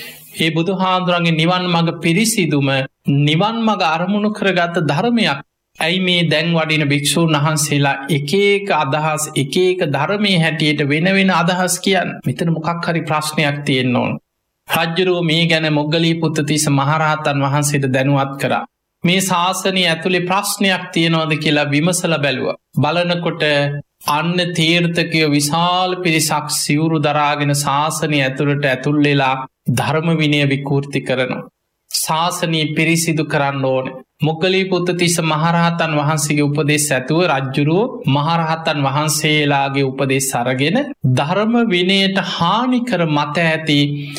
ඒ බුදුහාඳුරන්ගේ නිවන් මඟ පිරිසිදුම නිවන් මඟ අරමුණු කරගත්ත ධර්මයක්. ඇයි මේ දැන් වඩින භික්ෂූන් වහන්සේලා එක එක අදහස් එක එක ධර්මයේ හැටියට වෙන වෙන අදහස් කියන්න. මෙතන මොකක් හරි ප්‍රශ්නයක් තියෙන්න ඕන. රජ්ජුරුව මේ ගැන මොග්ගලී පුත්තිස්ස මහරහතන් වහන්සේට දැනුවත් කරා. මේ ශාසනය ඇතුලේ ප්‍රශ්නයක් තියෙනවද කියලා විමසලා බැලුවා. බලනකොට අන්න තීර්ථකයෝ විශාල පිරිසක් සිවුරු දරාගෙන ශාසනය ඇතුළට ඇතුල් වෙලා ධර්ම විනය විකෘති කරනවා. ශාසනය පිරිසිදු කරන්න ඕනේ. මොග්ගලී පුත්තිස්ස මහරහතන් වහන්සේගේ උපදෙස් ඇතුව රජ්ජුරුව මහරහතන් වහන්සේලාගේ උපදෙස් අරගෙන ධර්ම විනයට හානි කර මත ඇති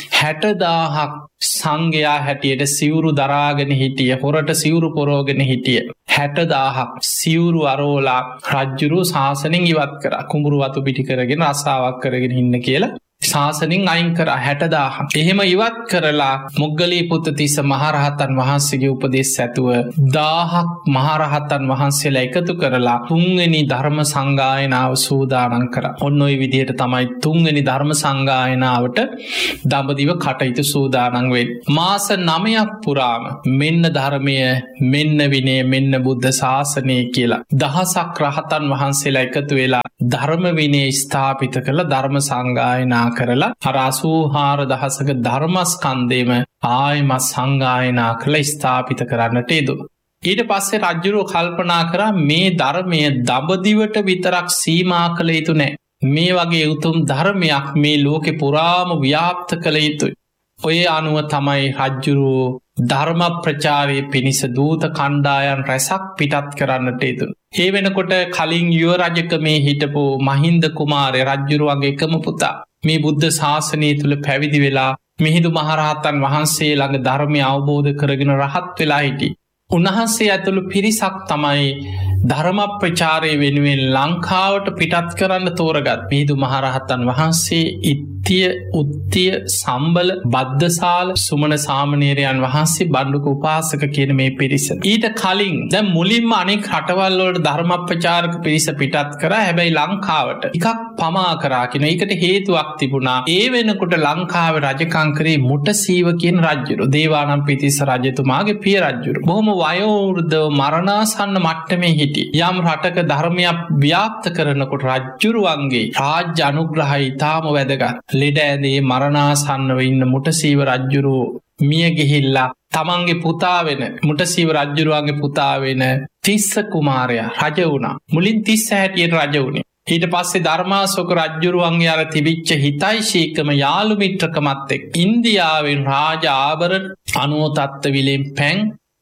හැටදාහක් සංඝයා හැටියට සිවුරු දරාගෙන හිටිය. හොරට සිවුරු පොරෝගෙන හිටිය. හැටදාහක් සිවුරු අරෝලා රජ්ජුරුව ශාසනයෙන් ඉවත් කරා. කුඹුරු වතු පිටි කරගෙන රස්සාවක් කරගෙන ඉන්න කියලා ශාසනින් අයින් කරා හැටදාහක්. එහෙම ඉවත් කරලා මොග්ගලී පුත්තිස්ස මහරහතන් වහන්සේගේ උපදෙස් ඇතුව දාහක් මහරහතන් වහන්සේලා එකතු කරලා තුන්වෙනි ධර්ම සංගායනාව සූදානම් කරා. ඔන්න ඔය විදිහට තමයි තුන්වෙනි ධර්ම සංගායනාවට දඹදිව කටයුතු සූදානම් වෙන්නේ. මාස නවයක් පුරාම මෙන්න ධර්මය, මෙන්න විනය, මෙන්න බුද්ධ ශාසනය කියලා දහසක් රහතන් වහන්සේලා එකතු වෙලා ධර්ම විනය ස්ථාපිත කළ ධර්ම සංගායනා කරලා අර අසූහාර දහසක ධර්මස්කන්ධයම ආයමත් සංගායනා කළ ස්ථාපිත කරන්නට යෙදුණා. ඊට පස්සේ රජුරෝ කල්පනා කරා මේ ධර්මය දඹදිවට විතරක් සීමා කළ යුතු නෑ. මේ වගේ උතුම් ධර්මයක් මේ ලෝකෙ පුරාම ව්‍යාප්ත කළ යුතුයි. ඔය අනුව තමයි රජුරෝ ධර්ම ප්‍රචාරයේ පිණිස දූත කණ්ඩායම් රැසක් පිටත් කරන්නට යෙදුණා. ඒ වෙනකොට කලින් යුව රජකමේ හිටපු මහින්ද කුමාරය රජ්ජුරුවන්ගේ එකම පුතා මේ බුද්ධ ශාසනය තුළ පැවිදි වෙලා මිහිඳු මහරහතන් වහන්සේ ළඟ ධර්මය අවබෝධ කරගෙන රහත් වෙලා හිටියේ. උන්වහන්සේ ඇතුළු පිරිසක් තමයි ධර්ම ප්‍රචාරය වෙනුවෙන් ලංකාවට පිටත් කරන්න තෝරගත්. මිහිඳු මහරහතන් වහන්සේ ඉත්තිය, උත්තිය, සම්බල, බද්දසාල, සුමන සාමණේරයන් වහන්සේ, බණ්ඩුක උපාසක කියන මේ පිරිස. ඊට කලින් දැන් මුලින්ම අනෙක් රටවල් වලට ධර්ම ප්‍රචාරක පිරිස පිටත් කරා. හැබැයි ලංකාවට එකක් පමා කරා කියන එකට හේතුවක් තිබුණා. ඒ වෙනකොට ලංකාවේ රජකම් කරේ මුටසීව කියන රජුරු. දේවානම්පියතිස්ස රජතුමාගේ පිය රජුරු. බොහොම වයෝවෘද්ධව මරණාසන්න මට්ටමේ හිටියේ. යම් රටක ධර්මයක් ව්‍යාප්ත කරනකොට රජ්ජුරුවන්ගේ රාජ්‍ය අනුග්‍රහය ඉතාම වැදගත්. ලෙඩ ඇඳේ මරණාසන්නව ඉන්න මුටසීව රජ්ජුරුව මිය ගිහිල්ලා තමන්ගේ පුතා වෙන මුටසීව රජ්ජුරුවන්ගේ පුතා වෙන තිස්ස කුමාරයා රජ වුණා. මුලින් තිස්ස හැටියට රජ වුණේ. ඊට පස්සේ ධර්මාශෝක රජ්ජුරුවන්ගේ අර තිබිච්ච හිතයිශීකම යාළු මිත්‍රකමත් එක්ක ඉන්දියාවෙන් රාජ ආභරණ අනුව තත්ත්ව විලෙන් පැන්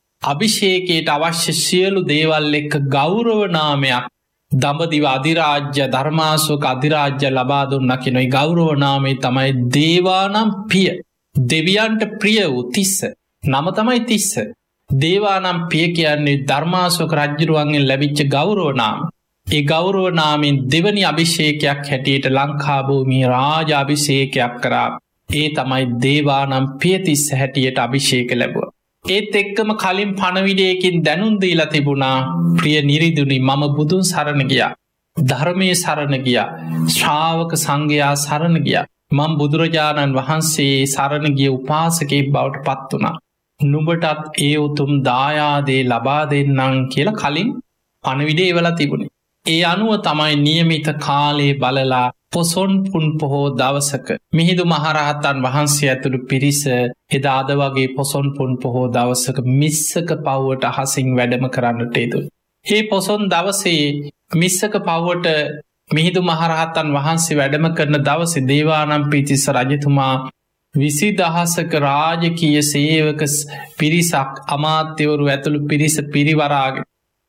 අභිෂේකයට අවශ්‍ය සියලු දේවල් එක්ක ගෞරව නාමයක් දඹදිව අධිරාජ්‍ය ධර්මාශෝක අධිරාජ්‍ය ලබා දුන්නා කියන ඒ ගෞරව නාමය තමයි දේවානම් පිය. දෙවියන්ට ප්‍රිය වූ තිස්ස. නම තමයි තිස්ස. දේවානම් පිය කියන්නේ ධර්මාශෝක රජුරුවන්ගෙන් ලැබිච්ච ගෞරව නාම. ඒ ගෞරව නාමයෙන් දෙවනි අභිෂේකයක් හැටියට ලංකා භූමියේ රාජ අභිෂේකයක් කරා. ඒ තමයි දේවානම් පිය තිස්ස හැටියට අභිෂේක ලැබුවා. ඒත් එක්කම කලින් පණවිඩයකින් දැනුම් දීලා තිබුණා ප්‍රිය නිරිදුනි මම බුදුන් සරණ ගියා. ධර්මයේ සරණ ගියා. ශ්‍රාවක සංඝයා සරණ ගියා. මම බුදුරජාණන් වහන්සේ සරණ ගිය උපාසකෙක් බවට පත් වුණා. නුඹටත් ඒ උතුම් දායාදේ ලබා දෙන්නම් කියලා කලින් පණවිඩේ එවලා තිබුණේ. ඒ අනුව තමයි නියමිත කාලේ බලලා පොසොන් පුන් පොහෝ දවසක මිහිඳු මහරහතන් වහන්සේ ඇතුළු පිරිස එදා අද වගේ පොසොන් පුන් පොහෝ දවසක මිස්සක පව්වට අහසින් වැඩම කරන්නට යෙදුණා. මේ පොසොන් දවසේ මිස්සක පව්වට මිහිඳු මහරහතන් වහන්සේ වැඩම කරන දවසේ දේවානම්පියතිස්ස රජතුමා විසිදහසක රාජකීය සේවක පිරිසක් අමාත්‍යවරු ඇතුළු පිරිස පිරිවරාගෙන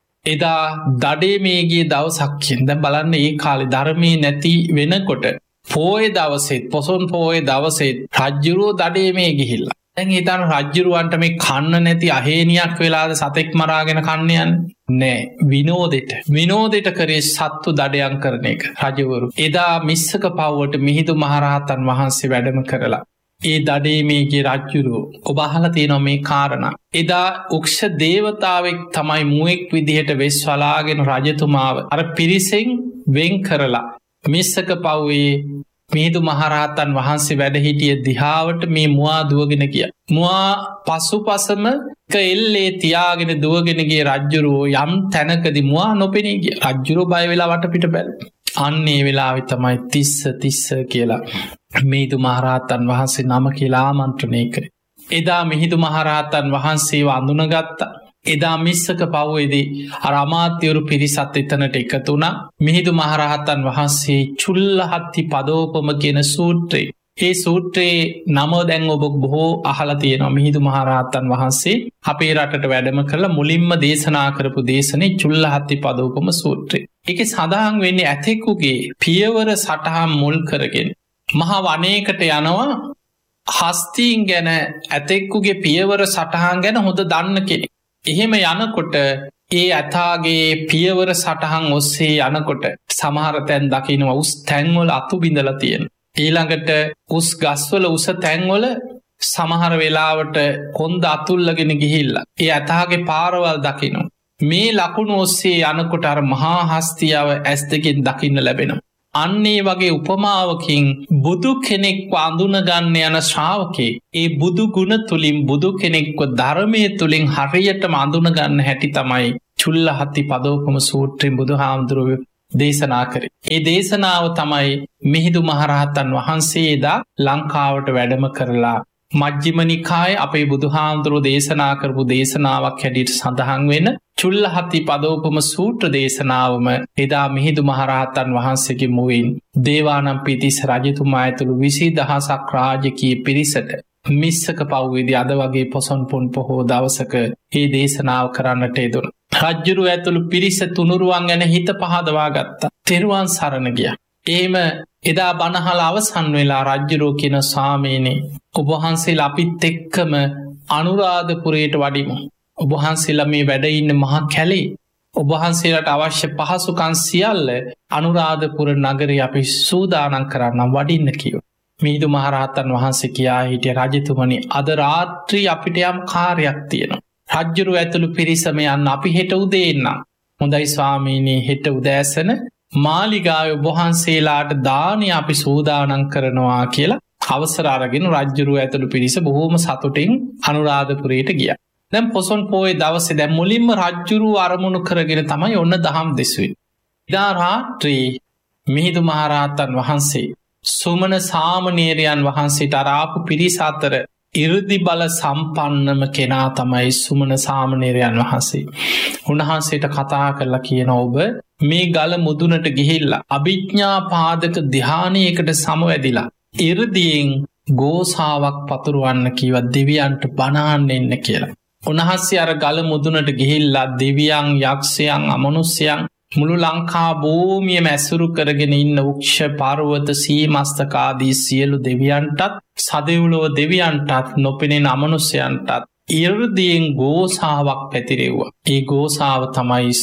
එදා දඩේ මේ ගිය දවසක් කියන. දැන් බලන්න මේ කාලේ ධර්මයේ නැති වෙනකොට පොයේ දවසෙත් පොසොන් පොයේ දවසෙත් රජ්ජුරුව දඩේ මේ ගිහිල්ලා. දැන් හිතන්න රජ්ජුරුවන්ට මේ කන්න නැති අහේනියක් වෙලාද සතෙක් මරාගෙන කන්න යන්නේ නෑ. විනෝදෙට විනෝදෙට කරේ සත්තු දඩයන් කරන එක රජවරු. එදා මිස්සක පව්වට මිහිඳු මහරහතන් වහන්සේ වැඩම කරලා ඒ දඩේ මේගේ රජ්ජුරුව ඔබ අහලා තියෙනවා මේ කාරණා. එදා උක්ෂ දේවතාවෙක් තමයි මුවෙක් විදිහට වෙස් වලාගෙන රජතුමාව අර පිරිසෙන් වෙන් කරලා මිස්සක පව්වේ මිහිඳු මහරහතන් වහන්සේ වැඩ හිටිය දිහාවට මේ මුවා දුවගෙන ගියා. මුවා පසුපසම එල්ලේ තියාගෙන දුවගෙන ගිය රජ්ජුරුවෝ යම් තැනකදී මුවා නොපෙනී ගියා. රජ්ජුරුවෝ බය වෙලා වටපිට බැලුවා. අන්න ඒ වෙලාවේ තමයි තිස්ස තිස්ස කියලා මිහිඳු මහරහතන් වහන්සේ නම කියලා ආමන්ත්‍රණය කරේ. එදා මිහිඳු මහරහතන් වහන්සේව අඳුනගත්තා. එදා මිස්සක පව්වේදී අර අමාත්‍යවරු පිරිසත් එතනට එකතු වුණා. මිහිඳු මහරහතන් වහන්සේ චුල්ලහත්ති පදෝපම කියන සූත්‍රය. ඒ සූත්‍රයේ නම දැන් ඔබ බොහෝ අහලා තියෙනවා. මිහිඳු මහරහතන් වහන්සේ අපේ රටට වැඩම කරලා මුලින්ම දේශනා කරපු දේශනේ චුල්ලහත්ති පදෝපම සූත්‍රය. ඒකේ සඳහන් වෙන්නේ ඇතෙකුගේ පියවර සටහන් මුල් කරගෙන මහා වනයේකට යනවා. හස්තීන් ගැන ඇතෙකුගේ පියවර සටහන් ගැන හොඳ දන්න කෙනෙක්. එහෙම යනකොට ඒ ඇතාගේ පියවර සටහන් ඔස්සේ යනකොට සමහර තැන් දකිනවා උස් තැන්වල අතු බිඳලා තියෙන. ඊළඟට උස් ගස්වල උස තැන්වල සමහර වෙලාවට කොන්ද අතුල්ලගෙන ගිහිල්ලා ඒ ඇතාගේ පාරවල් දකිනවා. මේ ලකුණු ඔස්සේ යනකොට අර මහා හස්තියාව ඇස් දෙකෙන් දකින්න ලැබෙනවා. අන්නේ වගේ උපමාවකින් බුදු කෙනෙක්ව අඳුනගන්න යන ශ්‍රාවකේ ඒ බුදු ගුණ තුලින් බුදු කෙනෙක්ව ධර්මයේ තුලින් හරියටම අඳුනගන්න හැටි තමයි චුල්ලහත්ති පදෝපම සූත්‍රයෙන් බුදුහාමුදුරුවෝ දේශනා කරේ. ඒ දේශනාව තමයි මිහිඳු මහරහතන් වහන්සේ එදා ලංකාවට වැඩම කරලා මජ්ක්‍ධිම නිකායේ අපේ බුදුහාමුදුරුවෝ දේශනා කරපු දේශනාවක් හැටියට සඳහන් වෙන චුල්ලහත්ති පදෝපම සූත්‍ර දේශනාවම එදා මිහිඳු මහරහතන් වහන්සේගේ මුවින් දේවානම්පියතිස්ස රජතුමා ඇතුළු විසි දහසක් රාජකීය පිරිසට මිස්සක පව්වේදී අද වගේ පොසොන් පුන් පොහෝ දවසක මේ දේශනාව කරන්නට යෙදුණා. රජ්ජුරුව ඇතුළු පිරිස තුනුරුවන් ගැන හිත පහදවා ගත්තා. තෙරුවන් සරණ ගියා. එහෙම එදා බණහල අවසන් වෙලා රජ්ජුරුව කියන ස්වාමීනි ඔබ වහන්සේලා අපිත් එක්කම අනුරාධපුරයට වඩිමු. ඔබ වහන්සේලා මේ වැඩ ඉන්න මහා කැලේ ඔබ වහන්සේලාට අවශ්‍ය පහසුකම් සියල්ල අනුරාධපුර නගරේ අපි සූදානම් කරන්නම් වඩින්න කිව්වා. මිහිඳු මහරහතන් වහන්සේ කියා හිටිය රජතුමනි අද රාත්‍රී අපිට යම් කාර්යයක් තියෙනවා. රජ්ජුරුව ඇතුළු පිරිසම යන්න අපි හෙට උදේ එන්නම්. හොඳයි ස්වාමීනි හෙට උදෑසන මාලිගාවේ ඔබ වහන්සේලාට දානි අපි සූදානම් කරනවා කියලා අවසර අරගෙන රජ්ජුරුව ඇතුළු පිරිස බොහෝම සතුටින් අනුරාධපුරයට ගියා. දැන් පොසොන් පෝය දවසේ දැන් මුලින්ම රජ්ජුරුව අරමුණු කරගෙන තමයි ඔන්න දහම් දෙසුවේ. එදා රාත්‍රී මිහිඳු මහරහතන් වහන්සේ සුමන සාමණේරයන් වහන්සේට අරාපු පිරිස අතර ඉර්ධි බල සම්පන්නම කෙනා තමයි සුමන සාමණේරයන් වහන්සේ. උන්වහන්සේට කතා කරලා කියන ඔබ මේ ගල මුදුනට ගිහිල්ලා අභිඥා පාදක ධානයකට සමවැදිලා ඉර්ධියෙන් ගෝසාවක් පතුරවන්න කීවා දෙවියන්ට බණ එන්න කියලා. උන්වහන්සේ අර ගල මුදුනට ගිහිල්ලා දෙවියන් යක්ෂයන් අමනුෂ්‍යයන් මුළු ලංකා භූමියම ඇසුරු කරගෙන ඉන්න වෘක්ෂ පර්වත සීමස්තක ආදී සියලු දෙවියන්ටත් සදෙව්ලොව දෙවියන්ටත් නොපෙනෙන අමනුෂ්‍යයන්ටත් ඉර්ධියෙන් ගෝසාවක් පැතිරෙව්වා. ඒ ගෝසාව තමයි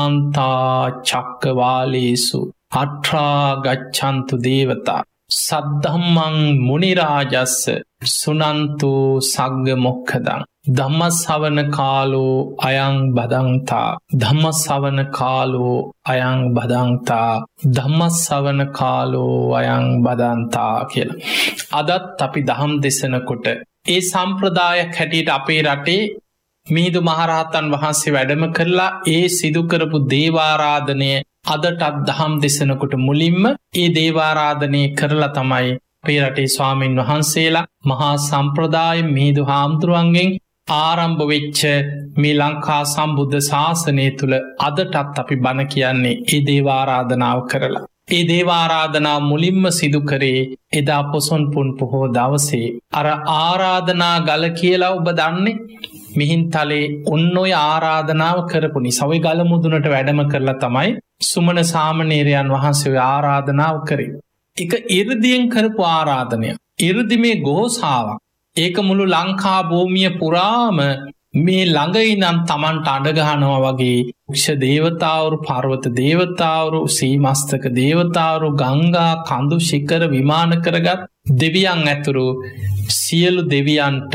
සමන්තා චක්කවාලේසු අට්ඨා ගච්ඡන්තු දේවතා සද්ධම්මං මුනි රාජස්ස සුනන්තු සග්ග මොක්ඛදං ධම්මස්සවන කාලෝ අයං බදන්තා ධම්මස්සවන කාලෝ අයං බදන්තා ධම්මස්සවන කාලෝ අයං බදන්තා කියලා. අදත් අපි දහම් දෙසනකොට ඒ සම්ප්‍රදායක් හැටියට අපේ රටේ මිහිඳු මහරහතන් වහන්සේ වැඩම කරලා ඒ සිදු කරපු දේවාරාධනය අදටත් දහම් දෙසනකොට මුලින්ම ඒ දේවාරාධනය කරලා තමයි අපේ රටේ ස්වාමීන් වහන්සේලා මහා සම්ප්‍රදාය මිහිඳු හාමුදුරුවන්ගෙන් ආරම්භ වෙච්ච මේ ලංකා සම්බුද්ධ ශාසනය තුළ අදටත් අපි බණ කියන්නේ ඒ දේවාරාධනාව කරලා. ඒ දේවාරාධනාව මුලින්ම සිදු කරේ එදා පොසොන් පුන් පොහෝ දවසේ අර ආරාධනා ගල කියලා ඔබ දන්නේ මිහින්තලේ ඔන්න ඔය ආරාධනාව කරපු නිසා ඔය ගල මුදුනට වැඩම කරලා තමයි සුමන සාමණේරයන් වහන්සේ ඔය ආරාධනාව කරේ. ඒක 이르දියෙන් කරපු ආරාධනය. 이르දි මේ ගෝසාවක්. ඒක මුළු ලංකා භූමිය පුරාම මේ ළඟ ඉඳන් Tamanට අඬ ගහනවා වගේ වෘක්ෂ දේවතාවරු, පර්වත දේවතාවරු, සීමස්තක දේවතාවරු, ගංගා කඳු ශිඛර විමාන කරගත් දෙවියන් ඇතුළු සියලු දෙවියන්ට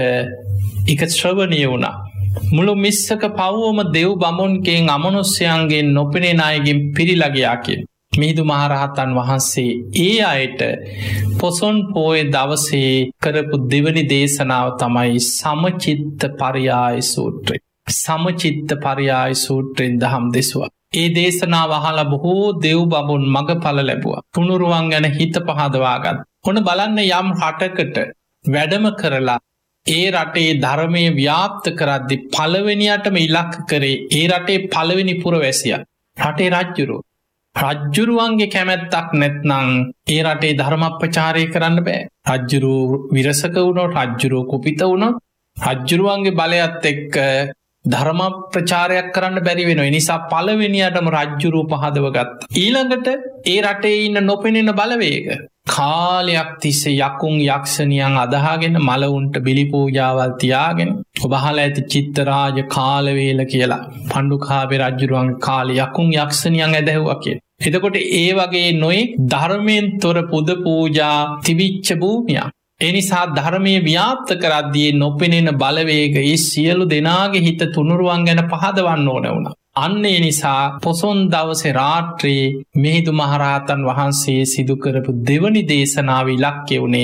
ඒක ශ්‍රවණීය වුණා. මුළු මිස්සක පවුවම දෙව් බඹුන්ගෙන් අමනුෂ්‍යයන්ගෙන් නොපෙනෙන අයගෙන් පිරීලා ගියා කියන. මිහිඳු මහරහතන් වහන්සේ ඒ අයට පොසොන් පෝය දවසේ කරපු දෙවනි දේශනාව තමයි සමචිත්ත පරියාය සූත්‍රය. සමචිත්ත පරියාය සූත්‍රයෙන් දහම් දෙසුවා. ඒ දේශනාව අහලා බොහෝ දෙව් බඹුන් මගඵල ලැබුවා. තුනුරුවන් ගැන හිත පහදවාගත්. ඔන්න බලන්න යම් රටකට වැඩම කරලා ඒ රටේ ධර්මය ව්‍යාප්ත කරද්දි පළවෙනියටම ඉලක්ක කරේ ඒ රටේ පළවෙනි පුරවැසියා. රටේ රජ්ජුරුවෝ. රජ්ජුරුවන්ගේ කැමැත්තක් නැත්නම් ඒ රටේ ධර්ම ප්‍රචාරය කරන්න බෑ. රජ්ජුරුවෝ විරසක වුණොත්, රජ්ජුරුවෝ කුපිත වුණොත්, රජ්ජුරුවන්ගේ බලයත් එක්ක ධර්ම ප්‍රචාරයක් කරන්න බැරි වෙනවා. ඒ නිසා පළවෙනියටම රජ්ජුරුවෝ පහදව ගත්තා. ඊළඟට ඒ රටේ ඉන්න නොපෙනෙන බලවේග කාලයක් තිස්සේ යකුන් යක්ෂණියන් අදහාගෙන මලවුන්ට බිලි පූජාවල් තියාගෙන ඔබ අහලා ඇති චිත්තරාජ කාලවේල කියලා පණ්ඩුකාභය රජුරුවන්ගේ කාලේ යකුන් යක්ෂණියන් ඇදහුවා කියලා. එතකොට ඒ වගේ නොයෙක් ධර්මයෙන් තොර පුද පූජා තිබිච්ච භූමියක්. ඒ නිසා ධර්මයේ ව්‍යාප්ත කරද්දී නොපෙනෙන බලවේග ඒ සියලු දෙනාගේ හිත තුනුරුවන් ගැන පහදවන්න ඕන වුණා. අන්න ඒ නිසා පොසොන් දවසේ රාත්‍රියේ මිහිඳු මහරහතන් වහන්සේ සිදු කරපු දෙවනි දේශනාව ඉලක්කය වුණේ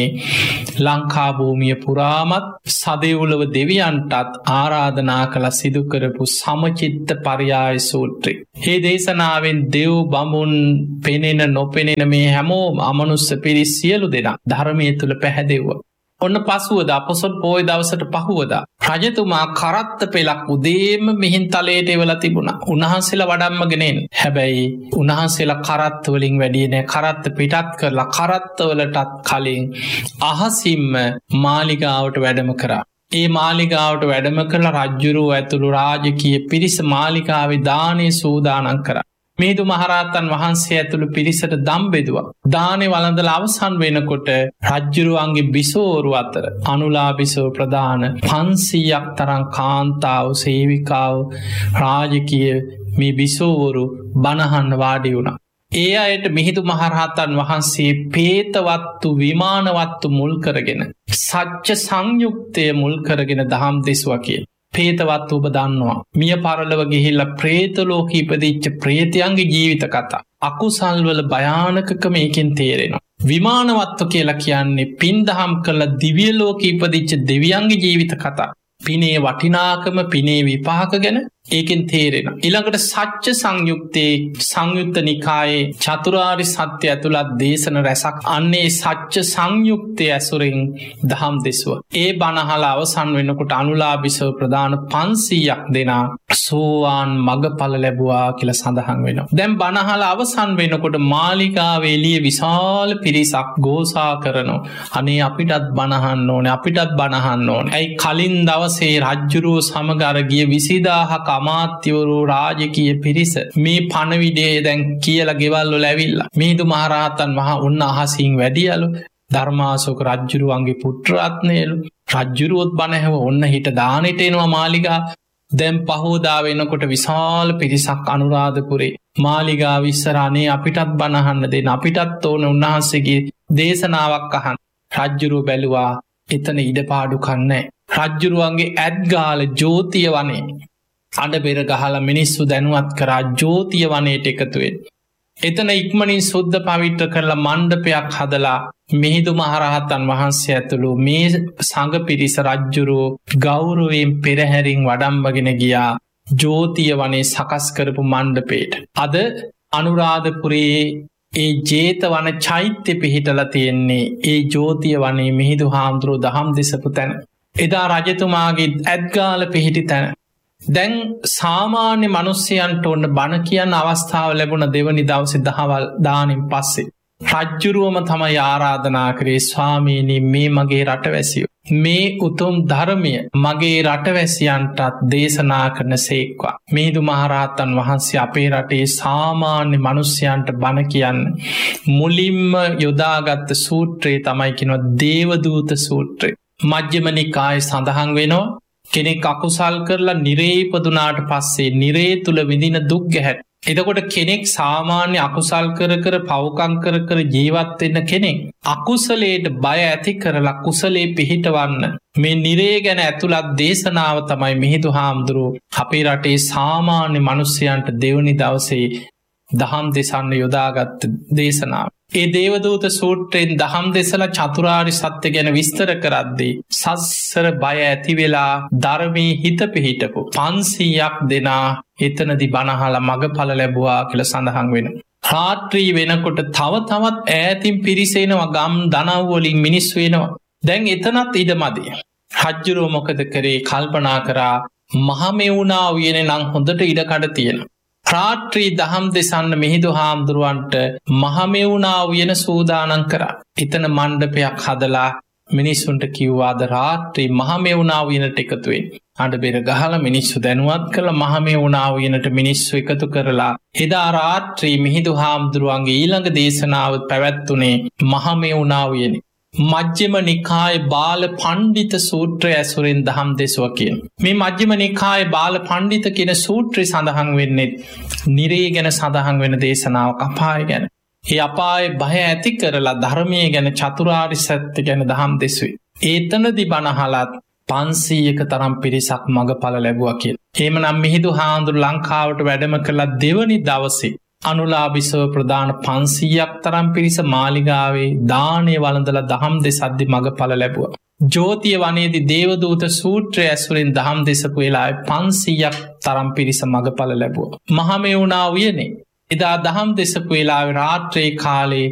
ලංකා භූමිය පුරාමත් සදෙව්ලොව දෙවියන්ටත් ආරාධනා කළ සිදු කරපු සමචිත්ත පරියාය සූත්‍රය. මේ දේශනාවෙන් දෙව් බඹුන් පෙනෙන නොපෙනෙන මේ හැමෝම අමනුස්ස පිරිස් සියලු දෙනා ධර්මයේ තුල පැහැදෙව්වා. ඔන්න පසුවදා පොසොන් පෝය දවසට පහුවදා රජතුමා කරත්ත පෙළක් උදේම මිහින්තලයට එවලා තිබුණා. උන්වහන්සේලා වඩම්මගෙන එන්න. හැබැයි උන්වහන්සේලා කරත්ත වලින් වැඩි නෑ. කරත්ත පිටත් කරලා කරත්ත වලටත් කලින් අහසින්ම මාලිගාවට වැඩම කරා. ඒ මාලිගාවට වැඩම කරලා රජුරුව ඇතුළු රාජකීය පිරිස මාලිගාවේ දානේ සූදානම් කරා. මිහිඳු මහරහතන් වහන්සේ ඇතුළු පිරිසට දම් බෙදුවා. දානේ වළඳලා අවසන් වෙනකොට රජ්ජුරුවන්ගේ බිසෝවරු අතර අනුලා බිසෝ ප්‍රදාන පන්සීයක් තරම් කාන්තාව සේවිකාව රාජකීය මේ බිසෝවරු බණහන්න වාඩි වුණා. ඒ අයට මිහිඳු මහරහතන් වහන්සේ පේතවත්තු විමානවත්තු මුල් කරගෙන සත්‍ය සංයුක්තය මුල් කරගෙන දහම් දෙසුවා කියලා. පේතවත් ඔබ දන්නවා. මිය පරලොව ගිහිල්ලා ප්‍රේත ලෝකෙ ඉපදිච්ච ප්‍රේතයන්ගේ ජීවිත කතා. අකුසල් වල භයානකකම මේකෙන් තේරෙනවා. විමානවත්ව කියලා කියන්නේ පින් දහම් කළ දිව්‍ය ලෝකෙ ඉපදිච්ච දෙවියන්ගේ ජීවිත කතා. පිනේ වටිනාකම පිනේ විපාක ගැන ඒකෙන් තේරෙනවා. ඊළඟට සත්‍ය සංයුක්තේ සංයුත්ත නිකායේ චතුරාර්ය සත්‍ය ඇතුළත් දේශන රැසක් අන්නේ සත්‍ය සංයුක්තයේ ඇසුරින් දහම් දෙසුවා. ඒ බණ අහලා අවසන් වෙනකොට අනුලාභිසව ප්‍රදාන පන්සීයක් දෙනා සෝවාන් මගඵල ලැබුවා කියලා සඳහන් වෙනවා. දැන් බණ අහලා අවසන් වෙනකොට මාලිගාවේ එළිය විශාල පිරිසක් ගෝසා කරනවා. අනේ අපිටත් බණ අහන්න ඕනේ, අපිටත් බණ අහන්න ඕනේ. ඇයි කලින් දවසේ රජ්ජුරුව සමග අර ගිය විසිදාහක අමාත්‍යවරු රාජකීය පිරිස මේ පණවිඩේ දැන් කියලා ගෙවල් වල ඇවිල්ලා මිහිඳු මහරහතන් වහන්සේ උන්න අහසින් වැඩියලු ධර්මාශෝක රජ්ජුරුවන්ගේ පුත්‍රරත්නයලු රජ්ජුරුවොත් බණ ඇහුව ඔන්න හිට දානෙට එනවා මාලිගා. දැන් පහෝදා වෙනකොට විශාල පිරිසක් අනුරාධපුරේ මාලිගාව ඉස්සර අනේ අපිටත් බණ අහන්න දෙන්න, අපිටත් ඕන උන්වහන්සේගේ දේශනාවක් අහන්න. රජ්ජුරුව බැලුවා එතන ඉඩපාඩුකම් නැහැ. රජ්ජුරුවන්ගේ ඇත්ගාල ජෝතිය වනේ අඩ බෙර ගහලා මිනිස්සු දැනුවත් කරා ජෝතිය වනයට එකතු වෙන්න. එතන ඉක්මනින් සුද්ධ පවිත්‍ර කරලා මණ්ඩපයක් හදලා මිහිඳු මහරහතන් වහන්සේ ඇතුළු මේ සංඝ පිරිස රජ්ජුරුවෝ ගෞරවයෙන් පෙරහැරින් වඩම්බගෙන ගියා ජෝතිය වනේ සකස් කරපු මණ්ඩපයට. අද අනුරාධපුරයේ ඒ ජේතවන චෛත්‍ය පිහිටලා තියෙන්නේ ඒ ජෝතිය වනේ මිහිඳු හාමුදුරුවෝ දහම් දෙසපු තැන. එදා රජතුමාගේ ඇත්ගාල පිහිටි තැන. දැන් සාමාන්‍ය මිනිස්සයන්ට ඕන බණ කියන්න අවස්ථාව ලැබුණ දෙවනි දවසේ දහවල් දානින් පස්සේ රජ්ජුරුවම තමයි ආරාධනා කරේ ස්වාමීනි මේ මගේ රටවැසියෝ මේ උතුම් ධර්මය මගේ රටවැසියන්ටත් දේශනා කරන සේක්වා. මිහිඳු මහරහතන් වහන්සේ අපේ රටේ සාමාන්‍ය මිනිස්සයන්ට බණ කියන්න මුලින්ම යොදාගත්ත සූත්‍රය තමයි කියනවා දේවදූත සූත්‍රය. මජ්ක්‍ධිම නිකායේ සඳහන් වෙනවා කෙනෙක් අකුසල් කරලා නිරේ ඉපදුනාට පස්සේ නිරේ තුල විඳින දුක් ගැහැට. එතකොට කෙනෙක් සාමාන්‍ය අකුසල් කර කර පව්කම් කර කර ජීවත් වෙන්න කෙනෙක් අකුසලයට බය ඇති කරලා කුසලේ පිහිටවන්න මේ නිරේ ගැන ඇතුළත් දේශනාව තමයි මිහිඳු හාමුදුරුවෝ අපේ රටේ සාමාන්‍ය මිනිසයන්ට දෙවනි දවසේ දහම් දෙසන්න යොදාගත්ත දේශනාව. ඒ දේවදූත සූත්‍රයෙන් දහම් දෙසල චතුරාරි සත්‍ය ගැන විස්තර කරද්දී සස්සර බය ඇති වෙලා ධර්මී හිත පිහිටපු පන්සීයක් දෙනා එතනදි බණහලා මගඵල ලැබුවා කියලා සඳහන් වෙනවා. රාත්‍රී වෙනකොට තව තවත් ඈතින් පිරිසෙනවා ගම් දනව් වලින් මිනිස්සු වෙනවා. දැන් එතනත් ඉඩමදි. රජ්ජුරුව මොකද කරේ කල්පනා කරා මහමෙවුනා උයනේ නම් හොඳට ඉඩකඩ තියෙනවා. රාත්‍රී දහම් දෙසන්න මිහිඳු හාමුදුරුවන්ට මහමෙවුනා උයන සූදානම් කරා. එතන මණ්ඩපයක් හදලා මිනිස්සුන්ට කිව්වාද රාත්‍රී මහමෙවුනා උයනට එකතු වෙන්න. අඬබෙර ගහලා මිනිස්සු දැනුවත් කළා මහමෙවුනා උයනට මිනිස්සු එකතු කරලා එදා රාත්‍රී මිහිඳු හාමුදුරුවන්ගේ ඊළඟ දේශනාව පැවැත්වුණේ මහමෙවුනා උයනේ. මජ්ක්‍ධිම නිකාය බාල පණ්ඩිත සූත්‍රය ඇසුරෙන් දහම් දෙසුව කියන. මේ මජ්ක්‍ධිම නිකාය බාල පණ්ඩිත කියන සූත්‍රය සඳහන් වෙන්නේ නිරේ ගැන සඳහන් වෙන දේශනාවක් අපාය ගැන. ඒ අපාය බය ඇති කරලා ධර්මය ගැන චතුරාරි සත්‍ය ගැන දහම් දෙසුවේ. ඒතනදි බණහලත් පන්සීයක තරම් පිරිසක් මගඵල ලැබුවා කියලා. එහෙමනම් මිහිඳු හාමුදුරු ලංකාවට වැඩම කළා දෙවනි දවසේ අනුලාභිසව ප්‍රධාන පන්සීයක් තරම් පිරිස මාලිගාවේ දානය වළඳලා දහම් දෙසද්දි මගඵල ලැබුවා. ජෝතිය වනයේදී දේවදූත සූත්‍රය ඇසුරින් දහම් දෙසපු වෙලාවේ පන්සීයක් තරම් පිරිස මගඵල ලැබුවා. මහමෙවුනා උයනේ එදා දහම් දෙසපු වෙලාවේ රාත්‍රී කාලේ